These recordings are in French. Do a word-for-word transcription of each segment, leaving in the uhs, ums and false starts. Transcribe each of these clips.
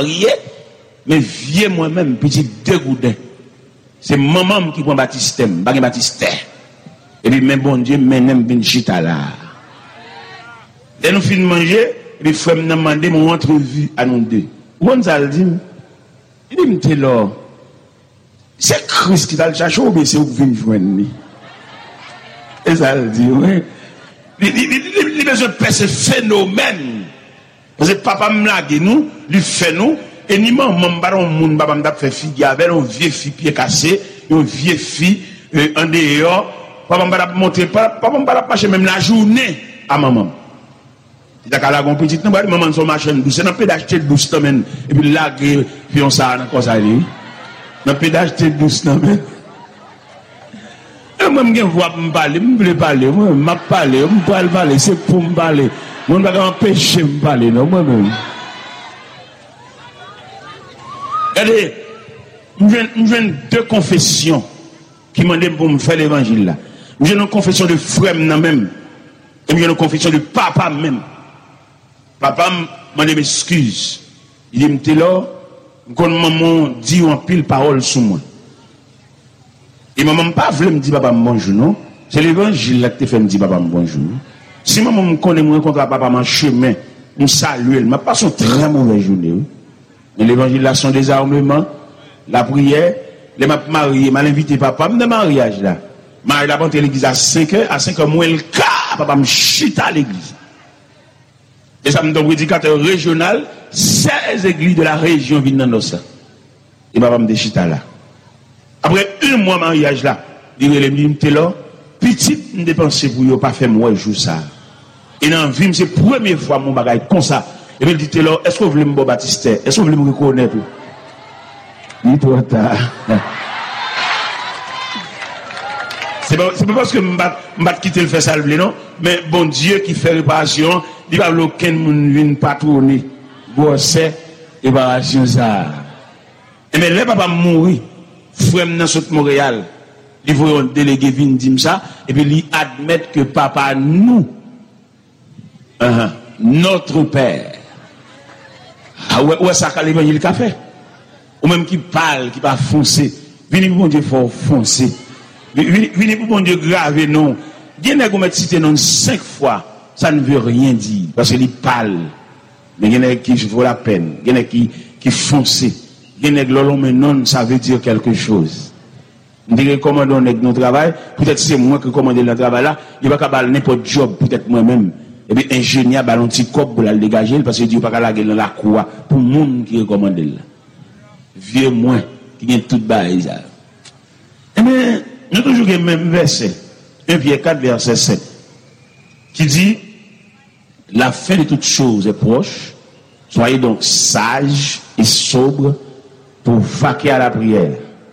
marié, mais vieux moi-même, petit dégoûté. C'est maman qui prend baptistème, pas baptistère. Et puis, même bon Dieu, même bin chita là. Et nous finissons de manger, et puis, frère m'a demandé mon entrevue à nous deux. Où ça le dit? Il dit, là, c'est Christ qui t'a le cherché, ou bien c'est où vous venez joindre? Et ça le dit, oui. Il a besoin de faire ce phénomène. Parce que papa me l'a dit, nous, lui fait nous, et ni maman, maman, moun, papa m'a fait fille, avec une vieille fille pied cassé, une vieille fille, en dehors, papa m'a monté, papa m'a pas même la journée à maman. Il a qu'à la petite, maman, son machin douce, c'est un peu d'acheter douce, et puis là, puis on s'en a quoi ça dit. Un peu d'acheter douce, non, mais. Moi, je vois me parler, je veux parler, moi, je parler, je veux parler, c'est pour me parler. Moi, je ne vais pas empêcher de me parler, non, moi-même. Regardez, je viens deux confessions qui m'ont dit pour me faire l'évangile là. Je viens une confession de frère même, et je viens une confession de papa même. Papa m'a dit m'excuse. Il dit, m'était là, quand maman dit en pile parole sur moi. Et maman pas voulu me dire papa bonjour non, c'est l'évangile là qui te fait me dire papa bonjour. Si maman me connaît moi contre papa mon chemin, me salue, elle m'a passé une très mauvaise journée. Mais l'évangile là son désarmement, la prière, les m'a marié, m'a invité papa me de mariage là. Marie la monté l'église à cinq heures, à cinq heures moins le cas, papa me chute à l'église. Et ça me donne prédicateur régional, seize églises de la région viennent dans ça. Et papa me déchite là. Après un mois mariage là, il dit les là, petit me dépenser pour yo pas faire moi jour ça. Et dans vie c'est première fois mon bagage comme ça. Et il dit là, est-ce que vous voulez me baptiser? Est-ce que vous voulez me reconnaître? Il trop tard. C'est pas c'est pas parce que m'bat m'bat quitter le faire ça non, mais bon Dieu qui fait réparation, il va aucun monde vienne patronner. Bon c'est réparation ça. Et mais là papa mourir. Frère dans ce Montréal, il faut un délégué venir dire ça, et puis il admettre que papa, nous, uh-huh, notre père, ah ouais, ouais, ça qu'a l'évangile qu'a fait, ou même qui parle, qui va foncer, venez pour mon Dieu, faut foncer, venez pour mon Dieu, graver non, il y a qui cité non cinq fois, ça ne veut rien dire, parce qu'il parle, mais il y a qui vaut la peine, il y a qui, qui fonce. Non, ça veut dire quelque chose. Je dirais comment on est notre travail, peut-être c'est moi qui commande le travail là, il va pas n'importe job, peut-être moi-même. Et puis ingénieur ballon petit cop pour la dégager parce que Dieu pas la gueule dans la cour pour monde qui recommande là. Vieux moi qui gagne toute bail ça. Et bien, nous toujours le même verset, un Pierre quatre verset sept qui dit la fin de toutes choses est proche. Soyez donc sages et sobres pour vaquer à la prière.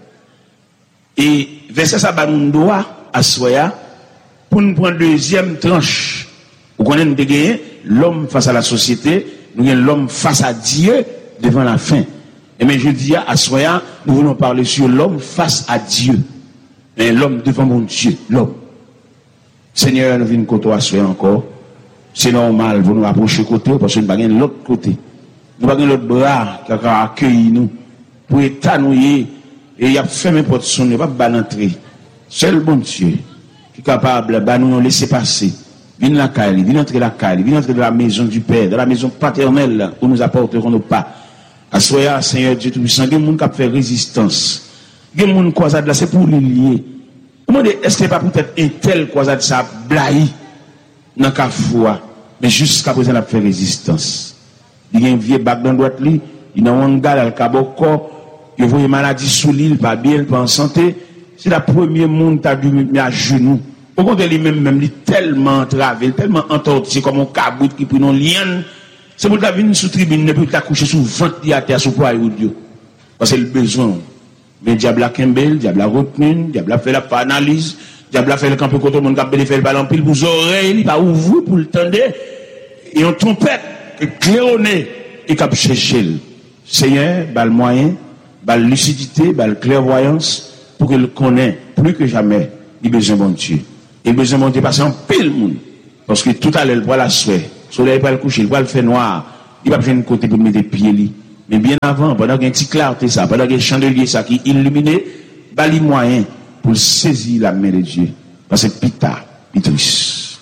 Et verset ça va nous doit à soya pour nous prendre deuxième tranche. Vous connaissez nous gagner l'homme face à la société, nous gagnons l'homme face à Dieu devant la fin. Et mais je dis à soya, nous voulons parler sur l'homme face à Dieu. Et l'homme devant mon Dieu, l'homme. Seigneur, nous venons côté à soya encore. C'est normal, vous nous rapprochez côté parce que nous n'avons pas l'autre côté. Nous n'avons pas l'autre bras qui a accueilli nous. Pour étanouiller, et il y a fermé porte son, il n'y a pas l'entrée. Seul bon Dieu, qui est capable de nous laisser passer. Viens la caille, viens entrer la caille, viens entrer dans la maison du Père, dans la maison paternelle, où nous apporterons nos pas. À soya, Seigneur Dieu Tout-Puissant, il y a des gens qui font résistance. Il y a des gens qui croisent là, c'est pour les lier. Est-ce que pas peut-être un tel croisade ça blahi dans la foi, mais jusqu'à présent, il a fait résistance. Il y a un vieux bac dans droite, il y a un gars, il y a un corps. Il voit une maladie sous l'île, pas bien, pas en santé. C'est la première monde qui a dû mettre à genoux. Au contraire, lui-même, même, il est tellement entravé, tellement entorti, comme un cabout qui prend un lien. C'est pour qu'il vienne sous tribune, ne peut pas coucher sous ventre à terre, sous poids et Dieu. Parce que c'est le besoin. Mais le diable a Kembel, le diable a retenu, le diable a fait la analyse, le diable a fait le camp pour tout le monde qui a fait le ballon pile pour les oreilles, il va ouvrir pour le tendre. Et on trompette, claironné, et qui a cherché. Seigneur, bal moyen. Bal lucidité, bal clairvoyance, pour qu'il connaisse plus que jamais, il a besoin de mon Dieu. Il a besoin de mon Dieu parce qu'en pile monde. Parce que tout à l'heure, il va la souhait. Le soleil va le coucher, il va le faire noir. Il va besoin de côté pour mettre des pieds. Mais bien avant, pendant qu'il y a une petite clarté, ça, pendant qu'il y a un chandelier, ça, qui illuminé, bah, les moyens pour saisir la main de Dieu. Parce que pita, pitris.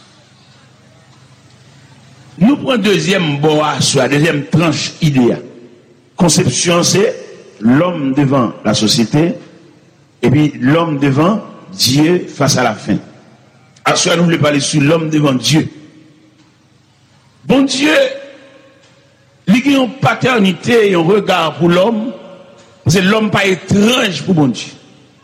Nous prenons deuxième bois, soit deuxième tranche idéale. Conception, c'est l'homme devant la société, et puis l'homme devant Dieu face à la fin. À soi, nous voulons parler sur l'homme devant Dieu. Bon Dieu, il y a une paternité et un regard pour l'homme, parce que l'homme pas étrange pour bon Dieu.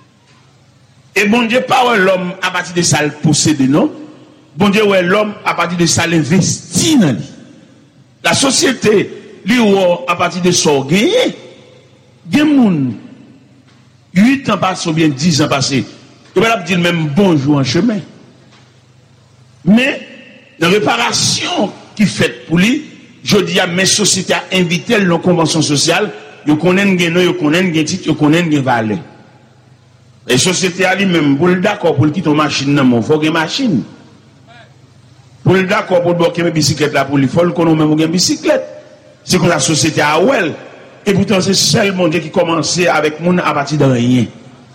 Et bon Dieu, pas l'homme à partir de ça le posséder, non? Bon Dieu, ouais, l'homme à partir de ça l'investit dans lui. La société, lui, à partir de ça, gagné. Il y a des gens, huit ans passés ou bien dix ans passés, il va dire même bonjour en chemin. Mais, la réparation qui fait pour lui, je dis à mes sociétés à inviter la convention sociale, ils connaissent les noms, ils connaissent les titres, ils connaissent les valeurs. Les sociétés à lui-même, pour le d'accord, pour le quitter une machine, il faut une machine. Pour le d'accord, pour bloquer mes bicyclettes là, pour lui, il faut qu'on ait même une bicyclette. C'est que la société a ouel. Et pourtant, c'est seulement Dieu qui commençait avec mon à partir de rien.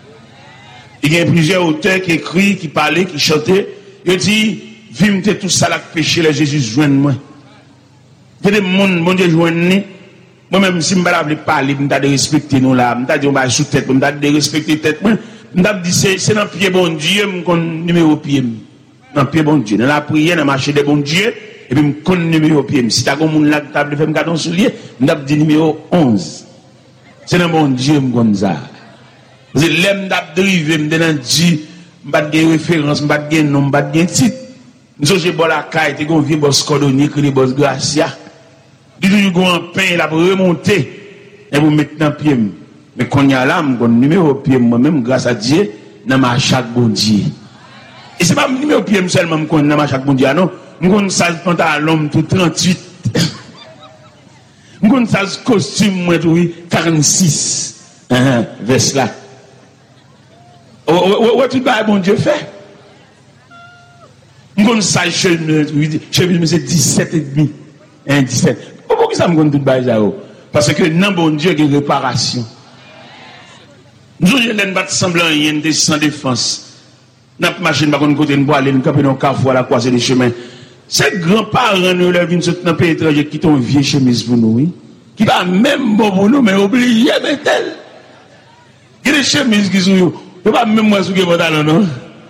Il y a plusieurs auteurs qui écrivent, qui parlaient, qui chantaient. Ils disent, vimte tout ça là, péché, les Jésus joigne moi. Il y a des gens, mon Dieu joigne. Moi-même, si je ne peux pas parler, je vais respecter nous là. Je vais dire, sous tête, je vais respecter tête. Je vais dire, c'est dans le pied bon Dieu, je numéro pied. Dans le pied bon Dieu. Dans la prière, dans le marché de bon Dieu, et puis je connais le numéro pied. Si tu as un monde là, tu as fait un carton soulier, je vais dire numéro onze. C'est dans bon Dieu, comme ça. Parce que l'aime d'abdriver, je vais dire, je vais dire référence, je vais dire nom, je vais dire titre. Nous avons bon la caille, tu as un vieux boss cordonnier, qui est boss Gracia. Tu as un pain, là, pour remonter, et vous mettre dans le pied. Mais quand il y a là, je vais numéro pied, moi-même, grâce à Dieu, dans ma chaque bon Dieu. Et ce n'est pas le numéro pied seulement que je chaque bon Dieu, non. Je suis un sale pantalon tout trente-huit. Je suis un sale costume quarante-six. Vers là. Où tu vas, bon Dieu fait? Je suis un sale cheveux, cheveux, c'est dix-sept et demi. dix-sept. Pourquoi ça me compte tout le là? Parce que non, bon Dieu, il y a réparation. Nous, je ne pas semblant rien sans défense. Notre machine, par contre, côté de bois, aller nous camper dans le carrefour à la croisée des chemins. Ces grands-parents nous leur viennent dans le pays étranger qui ont une vieille chemise pour nous, oui. Qui va même bon pour nous, mais oubliez, mais tel. Il y a des chemises qui sont, il n'y a pas même moi sous le pantalon, non?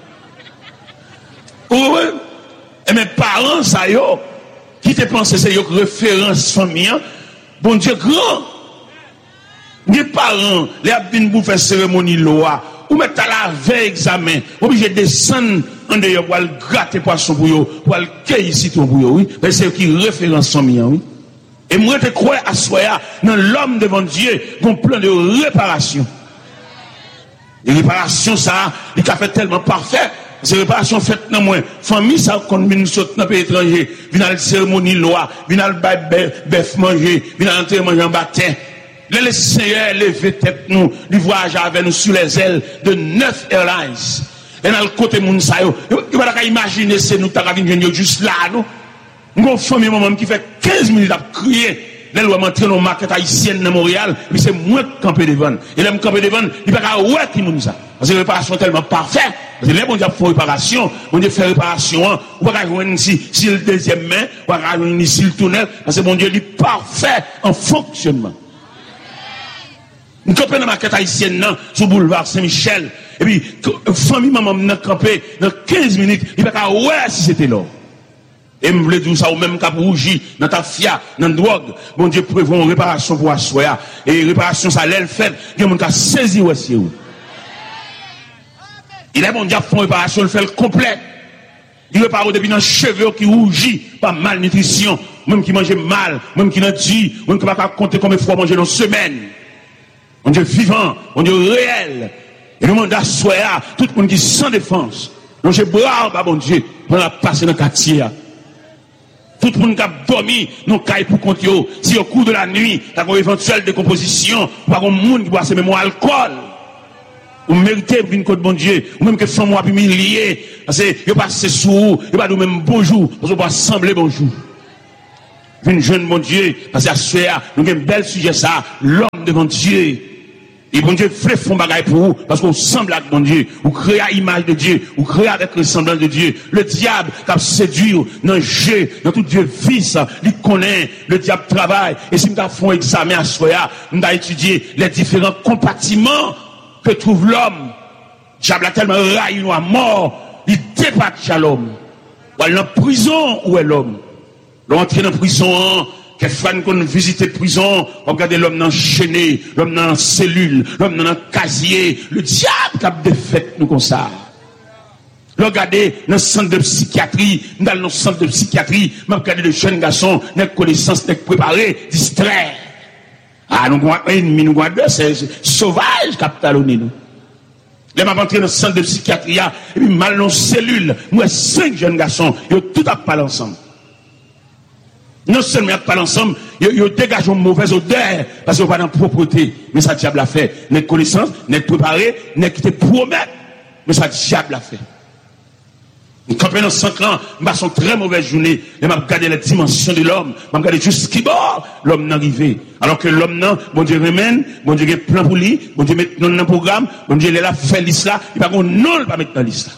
Oui, et mes parents, ça y est, qui te pensent, c'est une référence famille, bon Dieu, grand. Les parents, les abdines pour faire cérémonie loi, ou mettre à la veille examen, obligé de descendre en dehors pour aller gratter poisson pour eux, pour aller cueillir citron pour eux, oui. Mais c'est qui référence son mien, oui. Et moi, je crois à soi, dans l'homme devant Dieu, un plan de réparation. Et réparation, ça, il a fait tellement parfait. Ces réparations faites dans moi. Famille, ça, quand nous saute dans le pays étranger, vient à la cérémonie loi, vient à la bœuf manger, vient à l'entrée manger en baptême. Le Seigneur levé tête nous, du voyage avec nous sur les ailes de neuf airlines. Et dans le côté moun sa yo, il va pas imaginer c'est nous t'as venir juste là, non? Nous avons une famille maman qui fait quinze minutes à crier. Là, nous avons entré dans la market haïtienne de Montréal, puis c'est moi qui campe devant. Et là, je campe devant, il va pas ouais qui moun ça. Parce que la réparation est tellement parfaite. Parce que là, on dit faire réparation, on dit faire réparation, on va pas jouer ici, si le deuxième main, on va jouer ici le tunnel, parce que mon Dieu est parfait en fonctionnement. Nous campons dans la market haïtienne, sur le boulevard Saint-Michel. Et puis, famille maman m'a campé dans quinze minutes, il va pas ouais si c'était là. Et je voulais dire ça au même cap rougi, dans ta fia, dans la drogue. Bon Dieu prévoit une réparation pour assoya. Et réparation, ça l'aile fait. Il y a un saisi aussi. Il est bon Dieu pour une réparation, il fait le complet. Il répare depuis dans les cheveux qui rougit par malnutrition. Même qui mange mal, même qui n'a dit, même qui ne va pas compter combien de fois manger dans une semaine. Mon Dieu vivant, mon Dieu réel. Et le monde assoya, tout le monde qui sans défense. Donc j'ai brave, bon Dieu, pour la passer dans le quartier. Tout le monde qui a dormi, nous caille pour compter. Si au cours de la nuit, il y a une éventuelle décomposition, ou pas un monde qui boit ce même alcool, ou méritez une côte bon Dieu, ou même que sans moi humilié, parce que il passe sous, il va nous même bonjour, parce qu'on va sembler bonjour. Une jeune bon Dieu, parce que ça, nous avons un bel sujet ça, l'homme devant Dieu. Et bon Dieu fait fond bagaille pour vous, parce qu'on semble avec bon Dieu, ou créer à l'image de Dieu, ou créer avec le semblant de Dieu. Le diable qui a séduit dans le jeu, dans tout Dieu fils, il connaît, le diable travaille. Et si nous avons fait un examen à soi, nous avons étudié les différents compartiments que trouve l'homme. Le diable a tellement raillé nous à mort, il dépasse l'homme. Ou elle est en prison, où est l'homme? L'entrée dans la prison, qu'elle fan qu'on visite la prison, regardez l'homme enchaîné, l'homme dans la cellule, l'homme dans le casier, le diable qui a défait nous comme ça. Regardez dans le centre de psychiatrie, dans le centre de psychiatrie, regardez les jeunes garçons, n'ont connaissance, n'ont préparé, distraits. Ah, nous avons un ennemi, nous avons deux, c'est sauvage qui a talonné nous. Les m'a rentré dans le centre de psychiatrie, et puis mal dans la cellule, nous avons cinq jeunes garçons, ils ont tout à parler ensemble. Non seulement ils parlent ensemble, ils dégagent une mauvaise odeur, parce qu'ils n'ont pas de propreté. Mais ça, diable a fait. N'est connaissance, n'est préparé, n'est qui te promettre. Mais ça, diable a fait. Quand pendant cinq ans, je passe une très mauvaise journée. Je m'a regardé la dimension de l'homme. Je m'a regardé jusqu'à bord, l'homme n'est arrivé. Alors que l'homme, non, bon Dieu remène, bon Dieu a plan pour lui, bon Dieu met dans le programme, bon Dieu est là, fait liste là, il va non, il va mettre dans la liste là.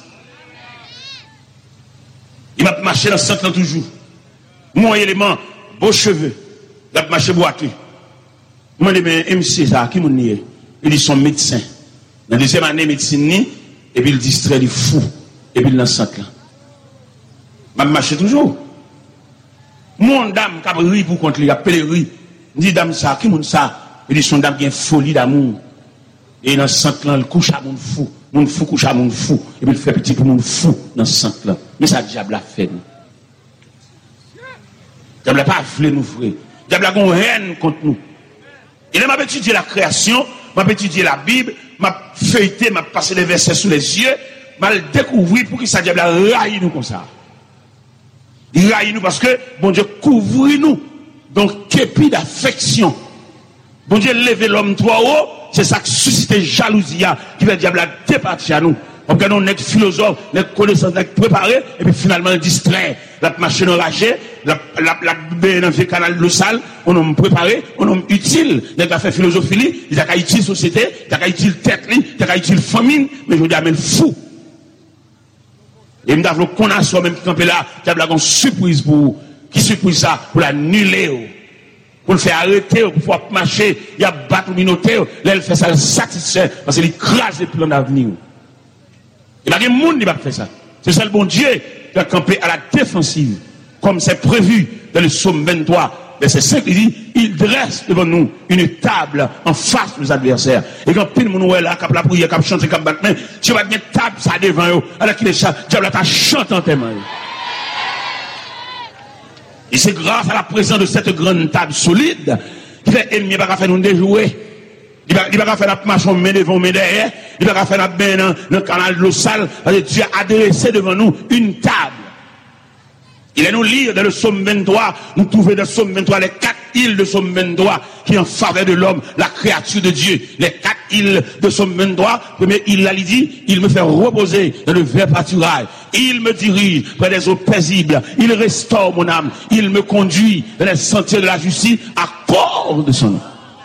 Il m'a marché dans cinq ans toujours. Mon élément, beaux cheveux, il a marché boiteux. Moi, je dis, mais M C, ça, qui m'en est? Il dit, son médecin. Dans la deuxième année, médecine, et puis il distrait, il est fou. Et puis il est dans cinq ans. Je marche toujours. Mon dame qui a ri pour contre lui, il a appelé ri. Il dit, dame, ça, qui m'en ça? Il dit, son dame qui a une folie d'amour. Et dans cinq ans, il couche à mon fou. Mon fou couche à mon fou. Et puis il fait petit pour mon fou dans cinq ans. Mais ça, diable a fait. Diable n'a pas voulu nous frère. Diable a une haine contre nous. Il m'a étudié la création, m'a étudié la Bible, m'a feuilleté, m'a passé les versets sous les yeux, m'a découvert pour que ça diable a raillé nous comme ça. Il raille nous parce que bon Dieu couvre nous. Donc, képi d'affection. Bon Dieu lever l'homme trop haut, c'est ça qui suscite jalousie, qui fait diable a départir à nous. On a un philosophe, une connaissance, préparé, et puis finalement distrait. La machine enragée, la dans le canal de salle, on a préparé, on a utile. Il a fait philosophie, il a utile société, il a utile tête, il a utile famine, mais je dis à fou. Et nous avons qu'on a soi même qui campé là, qui a une surprise pour qui surprise ça, pour l'annuler, pour le faire arrêter, pour pouvoir marcher, il y a battre le minotaire, là il fait ça satisfait, parce qu'il écrase le plan d'avenir. Il y a des gens qui ne fait ça. C'est ça le bon Dieu qui a campé à la défensive, comme c'est prévu dans le psaume vingt-trois, verset cinq, il dit, il dresse devant nous une table en face de nos adversaires. Et quand pile mon là, cap la prière, cap chanter, cap battre, tu vas mettre table ça devant eux, alors qu'il est chat, diable t'a chanté en témoin. Et c'est grâce à la présence de cette grande table solide, qui fait ennemi pas faire nous déjouer. Il va pas faire la marche en main devant, main derrière. Il va pas faire la main dans le canal de l'eau sale. Parce que Dieu a adressé devant nous une table. Il est nous lire dans le psaume vingt-trois. Nous trouvons dans le psaume vingt-trois les quatre îles de psaume vingt-trois qui en faveur de l'homme, la créature de Dieu. Les quatre îles de psaume vingt-trois. Première île, là, il dit, il me fait reposer dans le vert pâturage. Il me dirige près des eaux paisibles. Il restaure mon âme. Il me conduit dans les sentiers de la justice à cause de son nom.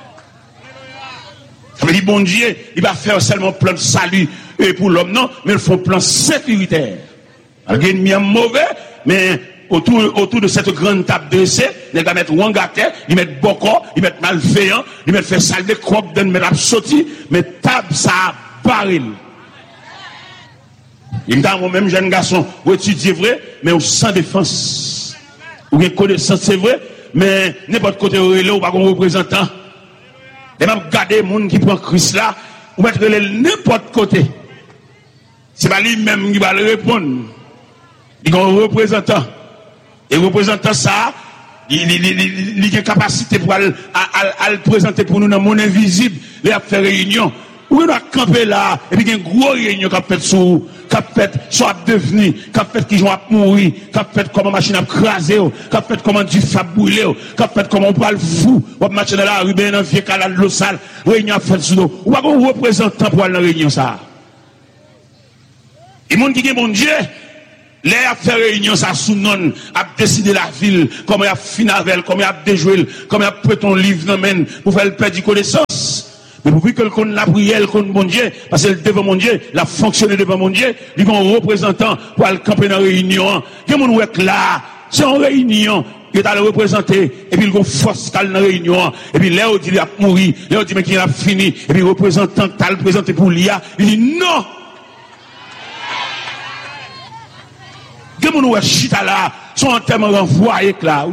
Ça veut dire, bon Dieu, il va faire seulement plan de salut et pour l'homme, non, mais il faut plan sécuritaire. Alors, il y a un mauvais, mais autour, autour de cette grande table dressée, il va mettre Wangate, il va mettre Boko, il va mettre malveillant, il va faire salle de croque, il va mettre sorti, mais table, ça a baril. Il y a un même jeune garçon, ou étudier vrai, mais sans défense. Ou une connaissance, c'est vrai, mais n'importe côté où il est, ou pas un représentant. Et même garder les gens qui prennent Christ là, ou mettre n'importe côté. C'est pas lui-même qui va le répondre. Il y a un représentant. Et le représentant ça, il a une capacité pour le présenter pour nous dans le monde invisible, il a fait réunion. Ou il a campé là, et puis il y a une grosse réunion qui a fait sur, qui a fait soit devenu, qui a fait qui va mourir, qui a fait comment machine a crasé, qui a fait comment du fab brûlé, qui a fait comment on parle fou, ou a marché dans la rue, dans un vieux canal de l'eau sale, réunion a fait sur nous. Ou pas qu'on représentant pour aller dans la réunion ça. Et monde qui est bon Dieu, Les a fait réunion, ça sous non, a décidé la ville, comment il a fini avec, comment il a déjoué, comment il a pris ton livre dans main pour faire le perdre connaissance. Mais pour que le con la prière, le con mon Dieu, parce que devant mon Dieu, la fonctionné devant mon Dieu, il y a un représentant pour aller camper dans la réunion. Il y a mon wek là, c'est en réunion. Il est allé représenter, et puis il y a une force dans la réunion, et puis là, il dit qu'il a mouru, là, il dit qu'il a fini, et puis le représentant qui a présenté pour l'I A, il dit non! Que mon ouest chita là, sont en termes renvoyés là.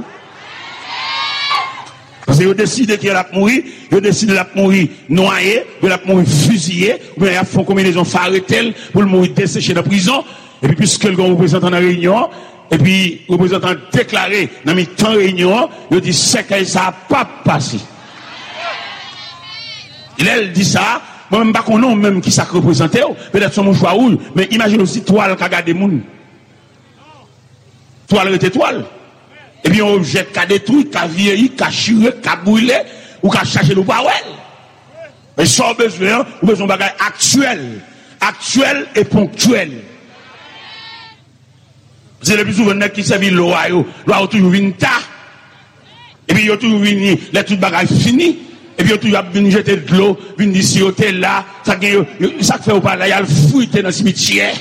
Parce qu'ils ont décidé qu'il a mourir, ils ont décidé qu'il a mourir noyé, qu'il a mourir fusillé, ou bien ils font combinaison arrêter pour le mourir desséché dans la prison, et puis puisque le représentant dans la réunion, et puis le représentant déclaré dans le temps de réunion, il dit c'est que ça n'a pas passé. Il a dit ça, moi-même, je ne sais pas même qui ça représente, peut-être son choix ou, mais imagine aussi toile qui a gardé le monde. Toile est toile. Et puis, un objet qui a détruit, qui a vieilli, qui a chiré, qui a brûlé, ou qui a cherché le power. Mais sans besoin, ou besoin de bagage actuel. Actuel et ponctuel. C'est le plus souvent qui servent l'eau, l'eau toujours venu tard. Et puis, il y a toujours venu, les tout bagages fini. Et puis, il y a toujours venu jeter de l'eau, venu d'ici, hôtel là. Ça fait au pas là, il y a le fouillé dans le cimetière.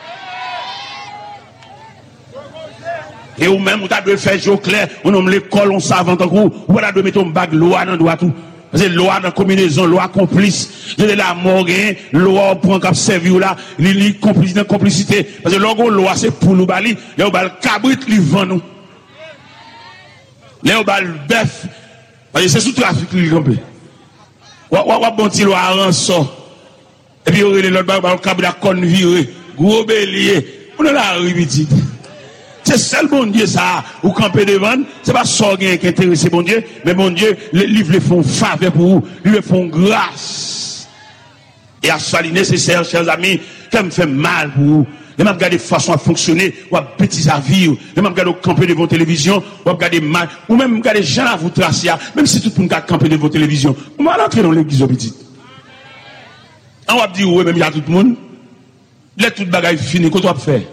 Et ou même, on a dû faire jour clair, on nomme l'école, on savant en gros, ou on a dû mettre un bague, loi dans doigt tout. Parce que loi dans combinaison, loi complice. Il y a la mort, loi prend cap servi là, il complice dans complicité. Parce que logo loi c'est pour nous bali, là on bal cabrit li vend nous. Là on bal bœuf. Parce que c'est sous trafic li campé. Wa wa bon ti loi rançon. Et puis on l'autre bal cabrit à con viré, gros bélier. On la rue petite. C'est seul bon Dieu ça, ou camper devant, c'est pas ça qui intéresse bon Dieu, mais bon Dieu, les livres les font faveur pour vous, ils les font grâce. Et à ce nécessaire, chers amis, ça me fait mal pour vous. Les mêmes regarder façon à fonctionner, ou à petits à vivre, les mêmes regarder camper devant télévision, ou à regarder mal, ou même regarder gens à vous tracer, même si tout le monde a campé devant télévision, on va rentrer dans l'église au petit. On va dire, oui, même il y a tout le monde, les tout bagaille fini, qu'est-ce qu'on va faire?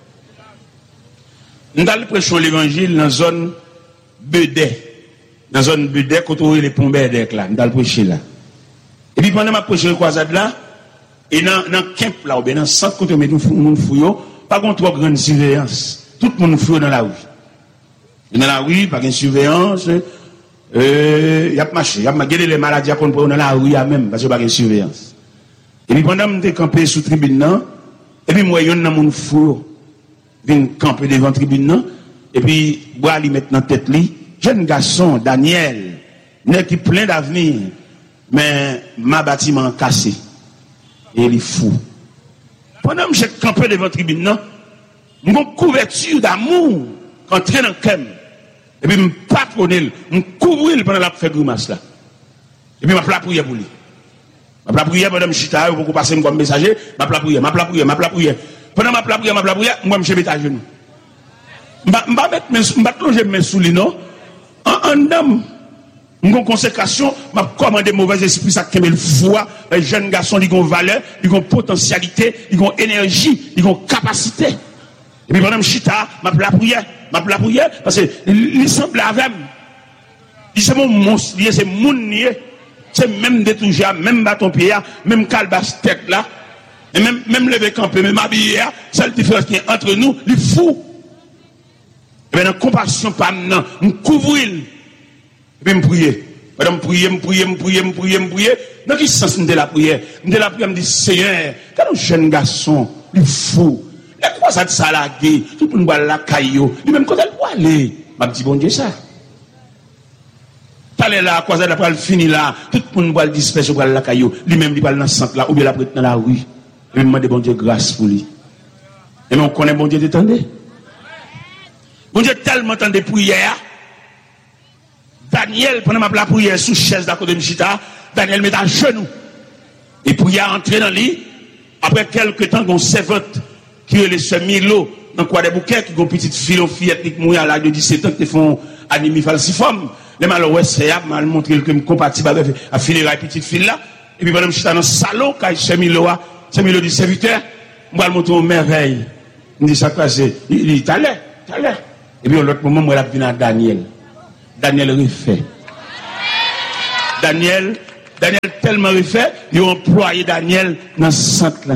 Nous allons prêcher l'évangile dans la zone Bedé. Dans la zone Bedé, quand on est les ponts Bedé là. Nous allons prêcher là. Et puis pendant ma prêcher le croisade là, et dans le camp là, ou bien dans le centre, quand on met tout le monde fouillot, pas contre trop grande surveillance. Tout le monde fouille dans la rue. Dans la rue, pas de surveillance. Il y a marché. Il y a gagné les maladies qu'on prend dans la rue même, parce qu'il n'y a pas de surveillance. Et puis pendant que je campé sous tribune là, et puis moi, il y a un monde fouillot. Vient camper devant la tribune, et puis, bois lui mettre dans tête li, jeune garçon, Daniel, n'est qui plein d'avenir, mais ma bâtiment cassé. Et il est fou. Pendant que je campé devant la tribune, j'ai une couverture d'amour, entrer dans le cœur, et puis, je me patronne, je me couvre pendant la faire grimace là. Et puis, je me prière pour lui. Je me prière pendant que je suis là, pour passer comme messager, je me prière, je me prière, je me prière. Pendant ma prière, ma prière, moi, je me mets à genoux. Je ne vais pas plonger mes sous les noms. En dame, une consécration, je commande des mauvais esprits, ça qui me le foi. Les jeunes garçons, ils ont valeur, ils ont potentialité, ils ont énergie, ils ont capacité. Et puis pendant que je suis là, je me prière, je me prière, parce que il semble avec moi. C'est mon monstre, c'est mon nier. C'est même détouché, même bâton pied, même calebasse tête là. Et même, même lever camper, même habiller, seule différence qui est entre nous, il est fou. Et bien, dans compassion, pas maintenant, nous couvrir. Et puis, me prier. Madame, me prier, me prier, me prier, me prier, me prier. Dans quel sens de la prière? De la prière, me dit, Seigneur, quand un jeune garçon, il est fou. La croisade salade, tout le monde va la caillou. Lui-même, quand elle va aller, m'a dit, bon Dieu, ça. T'allais là, croisade, après, elle finit là, tout le monde va le disperser pour la caillou. Lui-même, il va dans le centre là, ou bien la prête dans la rue. Et me demande bon Dieu grâce pour lui. Et on connaît bon Dieu d'étendue. Bon Dieu tellement tant de prières. Daniel, pendant ma prière sous chaise d'à côté de Michita, Daniel met à genoux. Et prière entrer dans lui. Après quelques temps, on servante qui est le semi-lo dans quoi des bouquets, qui ont une petite fille, une fillette qui mouille à l'âge de dix-sept ans, qui font anémie falciforme. Les malheureux, c'est mal montré que je compatible avec la fille la petite fille là. Et puis, pendant que je suis dans le salon, quand je suis mis là, c'est mis le serviteur, je vais montrer une merveille. Il dit ça passé. Il dit, t'allais, t'allais. Et puis, l'autre moment, moi, il a à Daniel. Daniel refait. Daniel, Daniel tellement refait, il a employé Daniel dans ce centre-là.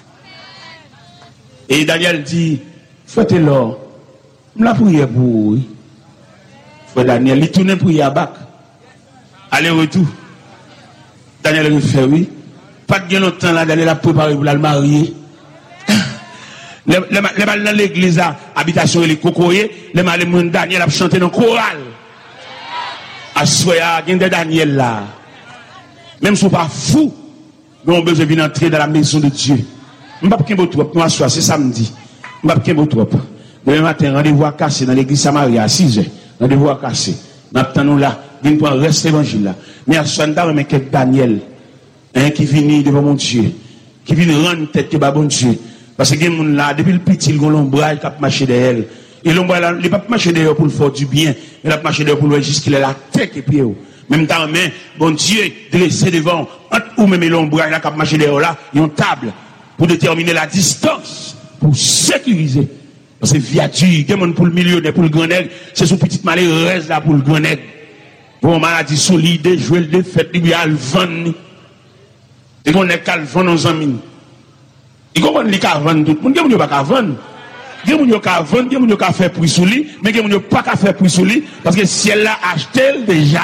Et Daniel dit, faites l'or. Je la prière pour vous. Frère Daniel, il tourne pour Yabac. Aller-retour. Daniel refait, oui. Pas de longtemps là, Daniel a préparé pour la marier. Les mal dans l'église, habitation et les cocoyers, les mal Daniel a chanté dans le choral. À soya, il y a Daniel là. Même si on n'est pas fou, nous avons besoin d'entrer dans la maison de Dieu. Je ne sais pas si trop, nous assoir, c'est samedi. Je ne sais pas si trop. Demain matin, rendez-vous à casser dans l'église Samaria à six heures. Rendez-vous à casser. Nous attendons là, nous pour rester l'évangile là. Mais à soixante-dix, mais quelques Daniel, hein, qui vient devant mon Dieu, qui vient rendre tête que bon Dieu. Parce que les gens là, depuis le petit, ils ont l'ombrage qui a marché derrière. Et l'ombrage là, il n'a pas marché derrière pour le faire du bien, il a marché derrière pour le juste qu'il ait la tête et puis même temps, mais bon Dieu, dressé devant, entre ou même l'ombrage là qui a marché derrière là, il y a une table pour déterminer la distance, pour sécuriser. Parce que viature, il y a pour le millionnaire, pour le grand nègre, c'est son petit malheur reste là pour le grand nègre. Pour maladie solide, jouer le défaite, il y a le vent. Et qu'on est qu'à le vent dans un mine. Il comprend qu'il y a vendre tout le monde, il n'y a pas qu'à vendre. Il y a des gens qui ont vendre, il y a des gens qui ont fait prix sous lui, mais il y a des gens qui n'ont pas fait prix sous lui, parce que si elle l'a acheté déjà.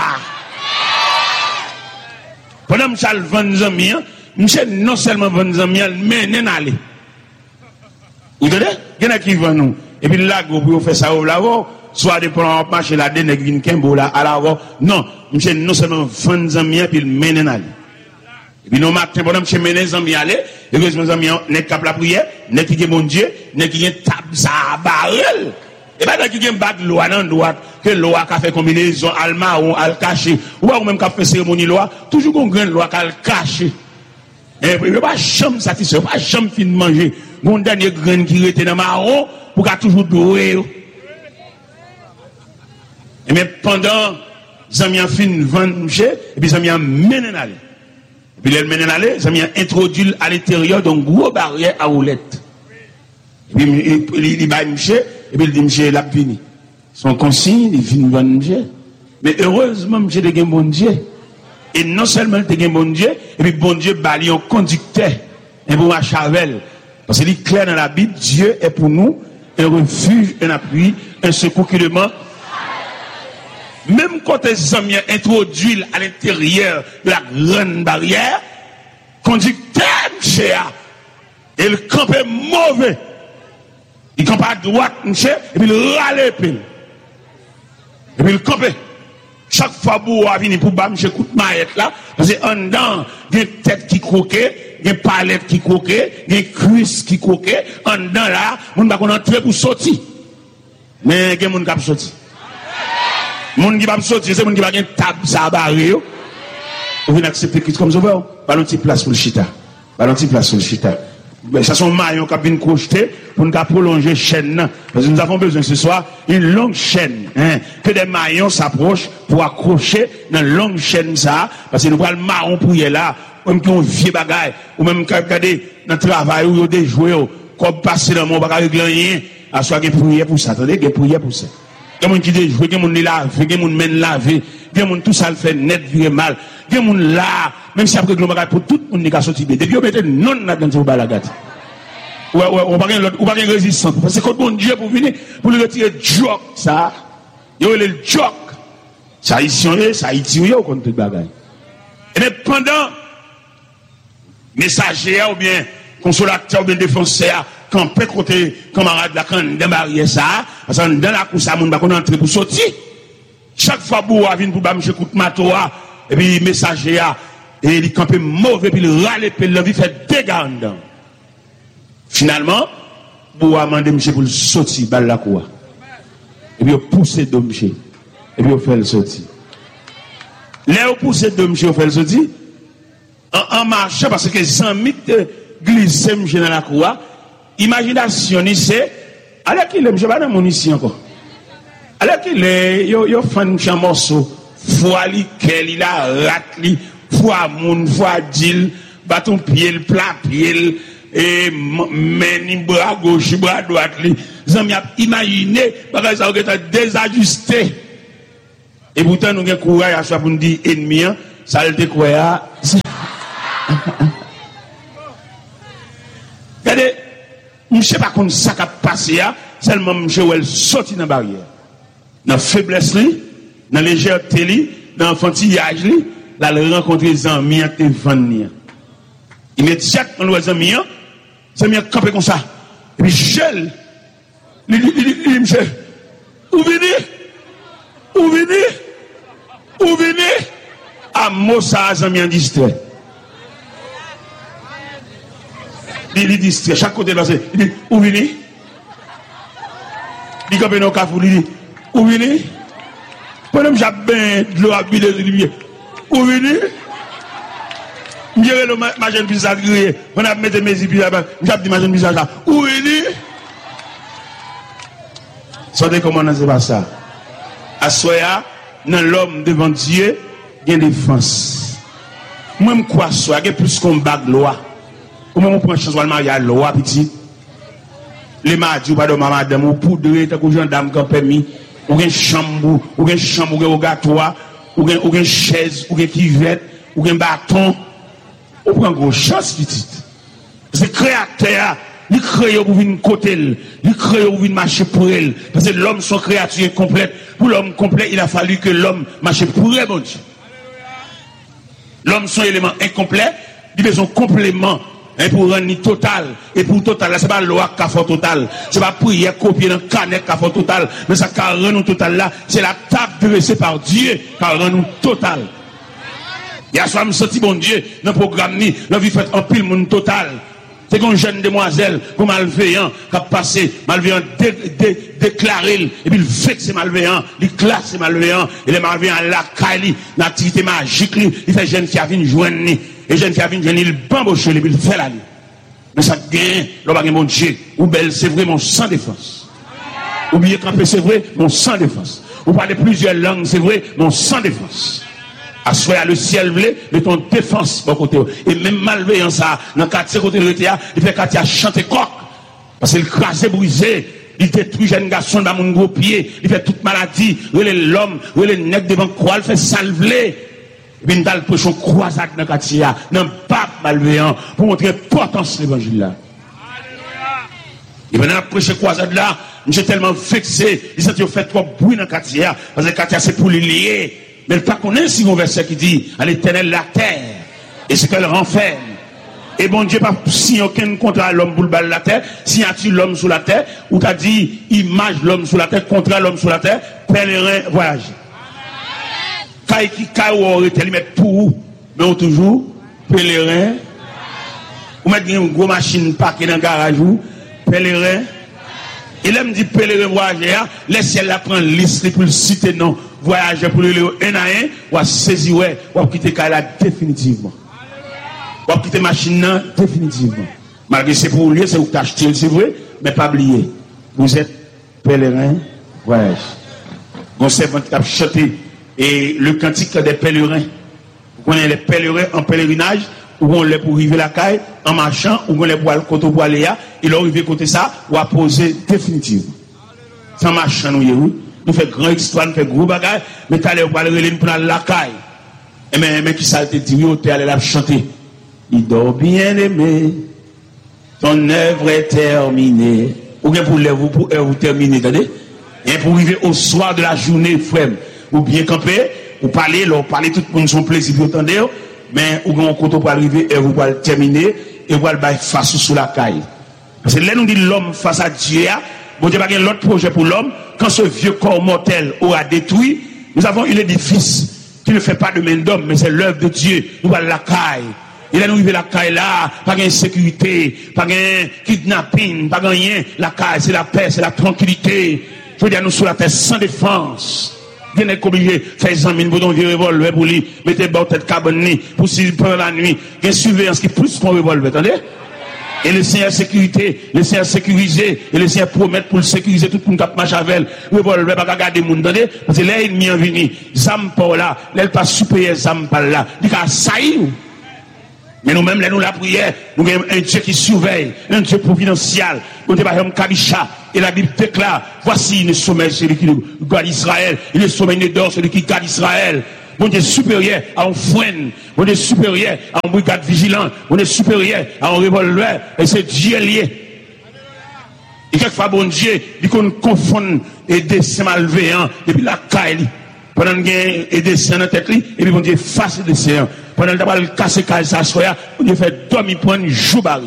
Pendant que je vends des amis, je non seulement vends des amis, mais je n'allais. Vous entendez? Il y en a qui vendent nous. Et puis là, vous faites ça au lavo, soit de prendre un marché là, des nègres qui viennent là, à l'avant. Non, je non seulement vends des amis, puis je mène aller. Et puis, nous, matin, pendant que je mène les amis aller, et que mes amis, n'est qu'à la prière, n'est qui est mon Dieu, n'est qui est table, ça, barrel. Et bien, qui est bag loi, non, droite, que loi qui a fait combinaison, al marron, al caché, ou même qui a fait cérémonie loi, toujours qu'on gagne loi qui a caché. Et puis, il ne pas jamais satisfait, pas jamais fin de manger. Mon dernier grain qui était dans marron, pour qu'il toujours doué. Et mais pendant, les amis ont fin de vendre, et puis les amis ont mené aller. Puis elle mène aller, ça m'a introduit à l'intérieur d'un gros barrière à roulette. Et puis il dit bah monsieur, et puis il dit monsieur l'a vini. Son consigne, il vient voir monsieur. Mais heureusement monsieur de bon Dieu. Et non seulement il de bon Dieu, et puis bon Dieu bali un conducteur, un bon chavel. Parce qu'il est clair dans la Bible, Dieu est pour nous un refuge, un appui, un secours qui demande. Même quand les hommes introduisent à l'intérieur de la grande barrière, conducteur, monsieur, et le camp est mauvais. Il campe à droite, monsieur, et puis il râle l'épée. Et puis il campe. Chaque fois que vous venez pour bas, monsieur, écoute maillette là, parce que en dedans, il y a une tête qui croquait, il y a une palette qui croquait, il y a une cuisse qui croquait, en dedans là, on ne va pas entrer pour sortir. Mais il y a des gens qui sont sortis. Moun qui va sortir, c'est moun qui va gagner table, ça barré. Vous venez accepter Christ comme ça, pas une petite place pour le chita. Pas une petite place pour le chita. Ça sont maillons qui viennent crocheter pour nous prolonger la chaîne. Parce que nous avons besoin ce soir d'une longue chaîne. Hein, que des maillons s'approchent pour accrocher dans une longue chaîne ça. Parce que nous voyons le marron pour y aller là. Même qui ont vieux bagaille. Ou même qui regardez dans le travail où ils ont des jouets. Comme passer dans mon bagage rien. À soit qu'ils prier pour ça. Attendez, qu'ils prier pour ça. Il y a des gens qui disent, il y a des gens qui lavent, il y a des gens qui mènent laver, il y a des gens qui tout ça le fait net, virer mal, il y a des gens là, même si après le bagage pour tout le monde qui a sorti de. Depuis, on mette non dans ce balagate. Ou pas de résistance. Parce que quand mon Dieu pour venir, pour le retirer joke, ça, il y a le joke. Ça, ils sont là, ça, ils tirent au contre le bagage. Et bien, pendant, messager ou bien, consolateur ou bien défenseur, quand peut côté camarade là quand dans barrière ça parce que dans la course ça monde va entrer pour sortir chaque fois boua vient pour ba monsieur coup de matoa et puis messager a et il campé mauvais puis il râle puis l'envie fait dégâts dedans finalement boua mandé monsieur pour sortir balle la cour et puis pousser de monsieur et puis fait le sortir là pousser de monsieur fait le sortir en, en marchant parce que cent mètres glisser monsieur dans la cour. Imagination, c'est, alors qu'il est, je ne sais pas dans mon ici encore. Alors qu'il est, il y a un morceau, foi li, quel il a rat li, foi moun, foi dil, bâton pied, plat pied, et meni bras gauche, bras droite, les amis a imaginé, parce que ça a désajusté. Et pourtant, nous avons courage à ça pour nous dire ennemi, ça le décroya. Regardez, je ne sais pas comment ça a passé, seulement je vais sortir dans la barrière. Dans la faiblesse, dans la légèreté, dans l'enfantillage, là, le rencontrer les amis et venir. Immédiatement, les amis, les amis campé comme ça. Et puis, je il dit, monsieur, où venez? Où venez? Où venez? À Mossa, les amis en distrait. Il dit distrait, chaque côté de la il dit, où venez? Il dit, comme un cafou, il dit, où venez? Pendant que j'ai de l'eau à buter, il dit, où venez? Je dirais le ma jeune bizarre grillé. On a mis mes épis là-bas. Je dis ma jeune bizarre là. Où est-il? Sortez comment on ne sait pas ça. À soya, dans l'homme devant Dieu, il y a une défense. Moi, je crois ça. Il y a plus qu'on bague loi. Comment on prend chance de marier à loi, petit? Les mardis, pas de madame, ou poudre, t'as qu'un gendarme qui a permis, ou une chambre, ou une chambre, ou un gâteau, ou une chaise, ou une kivette, ou un bâton. On prend une chance, petite. C'est créateur, il crée pour venir côté, il crée pour venir marcher pour elle. Parce que l'homme, son créature complète. Pour l'homme complet, il a fallu que l'homme marche pour elle, mon Dieu. L'homme, son élément incomplet, il a besoin de complément. Et pour rendre total, et pour total, ce n'est pas la loi qui a fait total, ce n'est pas prière copier dans le canet qui a fait total, mais ça qui a rendu total là, c'est la table dressée par Dieu qui a rendu total. Il y a soit me senti bon Dieu dans le programme ni la vie faite en pile monde total. C'est qu'une jeune demoiselle comme malveillant qui a passé malveillant dé, dé, déclaré et puis il vexe malveillant, il classe malveillant et les malveillants la caille, l'activité magique, il fait jeune qui a venu joindre ni et jeune qui a venu joindre il bamboche et puis il fait la nuit. Mais ça gagne, l'homme a mon Dieu, ou belle c'est vrai mon sans défense. Oubliez camper c'est vrai mon sans défense. Ou parler plusieurs langues c'est vrai mon sans défense. Assoya le ciel blé de ton défense bon côté et même malveillant ça dans quartier côté de l'été il fait quartier chanter coq parce qu'il crasé brisé il détruit jeune garçon dans mon gros pied il fait toute maladie relè l'homme relè nèg devant croix il fait salvelé et puis dans le pochon croisade dans quartier dans pape malveillant pour montrer importance de l'évangile là. Et maintenant après ce croisade là j'ai tellement vexé il s'est fait trop bruit dans quartier parce que quartier c'est pour les lier. Mais le pas connaît si mon verset qui dit à l'éternel la terre et ce qu'elle renferme. Et bon Dieu pas si aucun contrat à l'homme pour le bal la terre, si a-t-il l'homme sous la terre, ou t'as dit image l'homme sous la terre, contrat l'homme sous la terre, pèlerin voyage. Kai qui kai ou aurait été mettre pour mais on toujours pèlerin. Ou mettre une grosse machine parquée dans le garage ou pèlerin. Il aime dire pèlerin voyageur, laisse elle la prendre liste pour le citer non. Voyager pour le un à un, ou à saisir, ou à quitter Kaila définitivement. Ou à quitter machine définitivement. Malgré c'est pour lui, c'est où tu acheté, c'est vrai, mais pas oublier. Vous êtes pèlerin, voyage. On sait qui a chanté et le cantique des pèlerins. Vous connaissez les pèlerins en pèlerinage, ou on les pour arriver la caille, en marchant, ou on les pour aller côté pour aller là, il a arrivé côté ça, ou à poser définitivement. Sans marchant, nous, nous faisons grand histoire, nous faisons gros bagages, mais tu allais pour aller pour la caille. Et mais, mais qui ça te dit, oui, tu allais la chanter. Il dort bien aimé, ton œuvre est terminée. Ou bien pour l'œuvre, pour vous terminer, attendez? Et pour arriver au soir de la journée, frère, ou bien camper, ou parler, ou parler tout le monde son plaisir, vous entendez? Mais ou bien on compte pour arriver, et vous allez terminer, et vous allez face sous la caille. Parce que là, nous dit l'homme face à Dieu, bon Dieu, il y a l'autre projet pour l'homme. Quand ce vieux corps mortel aura détruit, nous avons un édifice qui ne fait pas de main d'homme, mais c'est l'œuvre de Dieu. Nous allons la caille. Il a nous arrivé la caille là, pas de sécurité, pas de kidnapping, pas de rien. La caille, c'est la paix, c'est la tranquillité. Je veux dire, nous sur la terre sans défense. Bien être obligé de faire des amis, pour donner un revolver pour lui, mettez bas tête cabane, pour s'il prend la nuit. Il y a une surveillance qui est plus qu'un revolver, attendez? Et le Seigneur sécurité, le Seigneur sécurisé, et le Seigneur promet pour le sécuriser tout le monde qui marche avec elle. Le revolver pas garder les gens, parce que là, il m'y est venu. Zam pas là, là, il pas supérieur, Zam pas là. Il a sailli. Mais nous-mêmes, là, nous la prière, nous avons un Dieu qui surveille, un Dieu providentiel. Nous avons un Kabisha, et la Bible déclare, voici le sommet celui qui garde Israël, et le sommet d'or celui qui garde Israël. Mon Dieu supérieur à un frein, mon Dieu supérieur à un brigade vigilant, mon Dieu supérieur à un revolver, et c'est Dieu lié. Et quelquefois, bon Dieu, il confond et dessin malveillant, et puis la caille. Pendant qu'il y a des scènes en tête, et puis bon Dieu face des scènes. Pendant qu'il y a cassé caille sa soya, bon Dieu fait dormir pour un jour baril.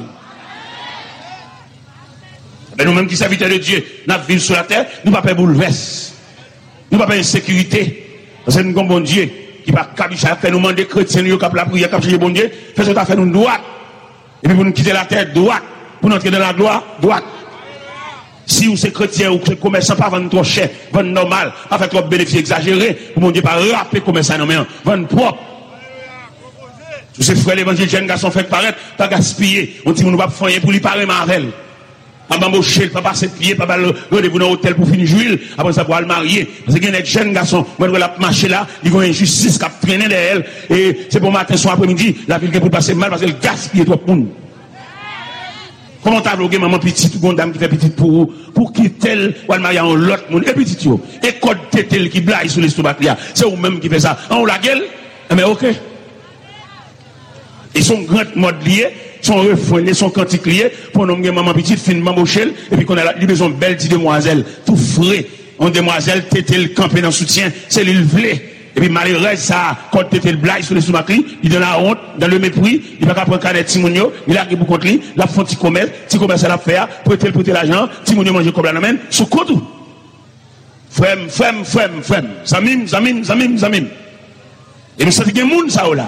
Nous-mêmes qui serviteurs de Dieu, nous vivons sur la terre, nous ne pouvons pas bouleverser. Nous ne pouvons pas insécurité. Parce que nous avons bon Dieu qui va cabicher, fait nous demander chrétiens, nous avons la prière, comme bon Dieu, fait ce qu'on fait nous droite. Et puis pour nous quitter la terre, droite. Pour nous entrer dans la gloire, droite. Si vous êtes chrétien ou que commerçant, pas vendre trop cher, vendre normal, pas faire trop bénéfice exagéré, pour mon Dieu, pas rappeler commerçant, non, mais vendre propre. Tous ces frères l'évangile, jeunes garçons fait paraître, pas gaspiller. On dit, on ne va pas faire pour lui parler Marvel. En bamboucher, pas passer de pied, pas le rendez-vous dans l'hôtel pour finir jouer, après ça pour le marier. Parce qu'il y a des jeunes garçons, moi, je la marcher là, ils ont une injustice qui a traîné derrière elle, et c'est pour matin, soir, après-midi, la ville qui pour passer mal parce qu'elle gaspille trop de monde. Comment t'as bloqué maman petite ou une dame qui fait petite pour pour qui tel ou le marier en l'autre monde et petite yo et code tel qui blague sur l'estomac là c'est vous même qui fait ça on la gueule mais ok ils sont grands mode liés sont refrains sont cantiques liés pour nous maman petite fin maman chel et puis qu'on a la besoin belle petite demoiselle tout frais on demoiselle tétel campé dans soutien c'est l'île et puis malheureux ça quand t'étais le blague sur les sous-maquis il donne la honte dans le mépris il va pas prendre canet timonio il a qui pour contre lui la font petit commerce petit commerce à la faire prêter prêter l'argent timonio manger comme la main sous côté frère frère frère frère zamim zamim zamim zamim et nous sentons que monde ça là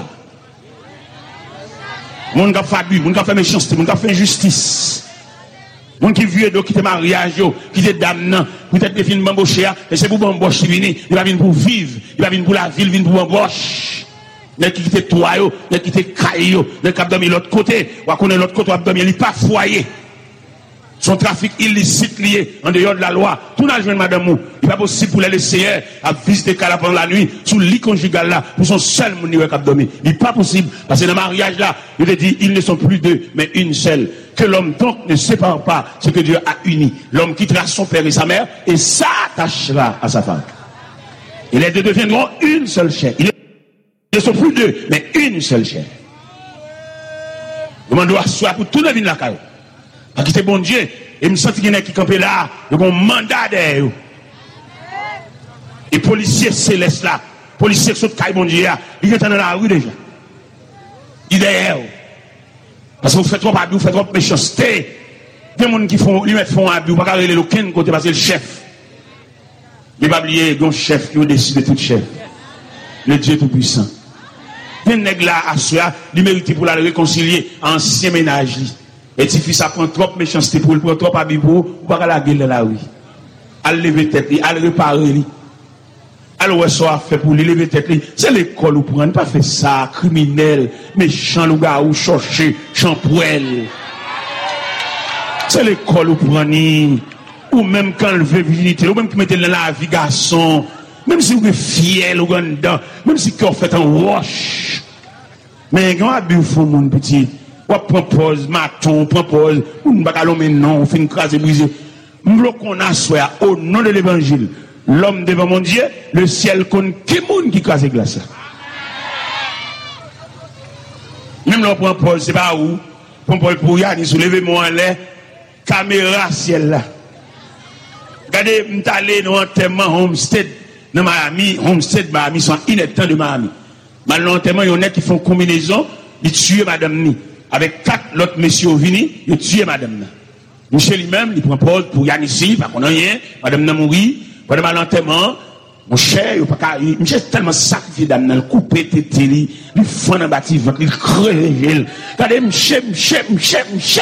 monde qui fait abus monde qui fait méchanceté monde qui fait injustice monde qui vieux donc qui te mariage qui te dame peut-être des films bambocher et c'est pour bamboche qui vient il va venir pour vivre il va venir pour la ville il vient pour bamboche il qui te toi yo il qui te caille yo il qui dormir l'autre côté ou connaître l'autre côté ou dormir il pas foyer son trafic illicite lié en dehors de la loi tout n'a joint madame mou il pas possible pour les laisser à visiter Kala pendant la nuit sous lit conjugal là pour son seul moun qui a dormi il pas possible parce que dans le mariage là il te dit ils ne sont plus deux mais une seule que l'homme donc ne sépare pas ce que Dieu a uni l'homme quittera son père et sa mère et s'attachera à sa femme et les deux deviendront une seule chair ils ne sont plus deux mais une seule chair le monde doit asseoir pour tout le monde la caille à quitter bon Dieu et me sentir qu'il y a qui campé là il y a un mandat derrière et policiers célestes là policiers qui sont caille bon Dieu ils sont dans la rue déjà ils derrière parce que vous faites trop abus vous faites trop méchanceté il y a des gens qui font lui mettre font abus vous ne pouvez pas aller aucun côté parce que le chef il ne pas oublier un chef qui décide de tout chef le Dieu tout puissant il y a des gens là à soi il mérite pour la réconcilier ancien ménage et si ça prend trop de méchanceté pour le prendre trop abus pour ou pas la gueule dans la rue à lever tête à le réparer alors ouais ça fait pour lui lever tête c'est l'école ou prendre pas fait ça criminel méchant le gars ou chercher champoel c'est l'école ou prendre ou même quand lever virginité ou même qui mettait dans la vie garçon même si vous êtes fier ou dedans même si vous fait un roche mais quand abus font mon petit ou propose maton propose ou ne pas l'homme non on fait une crase brisée m'lo qu'on a soit au nom de l'évangile l'homme devant mon Dieu le ciel connaît qui monde qui crase glace même là on propose c'est pas où on peut pour y aller soulever moi en l'air caméra ciel là regardez m't'aller dans enterrement Homestead dans Miami Homestead Miami sont ineptants de Miami malheureusement il y en a qui font combinaison ils tuent madame ni avec quatre autres messieurs venus, ils tuent madame. Michel lui-même, il propose pour Yann ici, pas qu'on a rien, madame n'a mouru, pendant l'enterrement, mon cher, il pas Michel tellement sacrifié d'âme, il coupe tété, il fond dans bâti, il crève, regardez, Michel, Michel, Michel, Michel.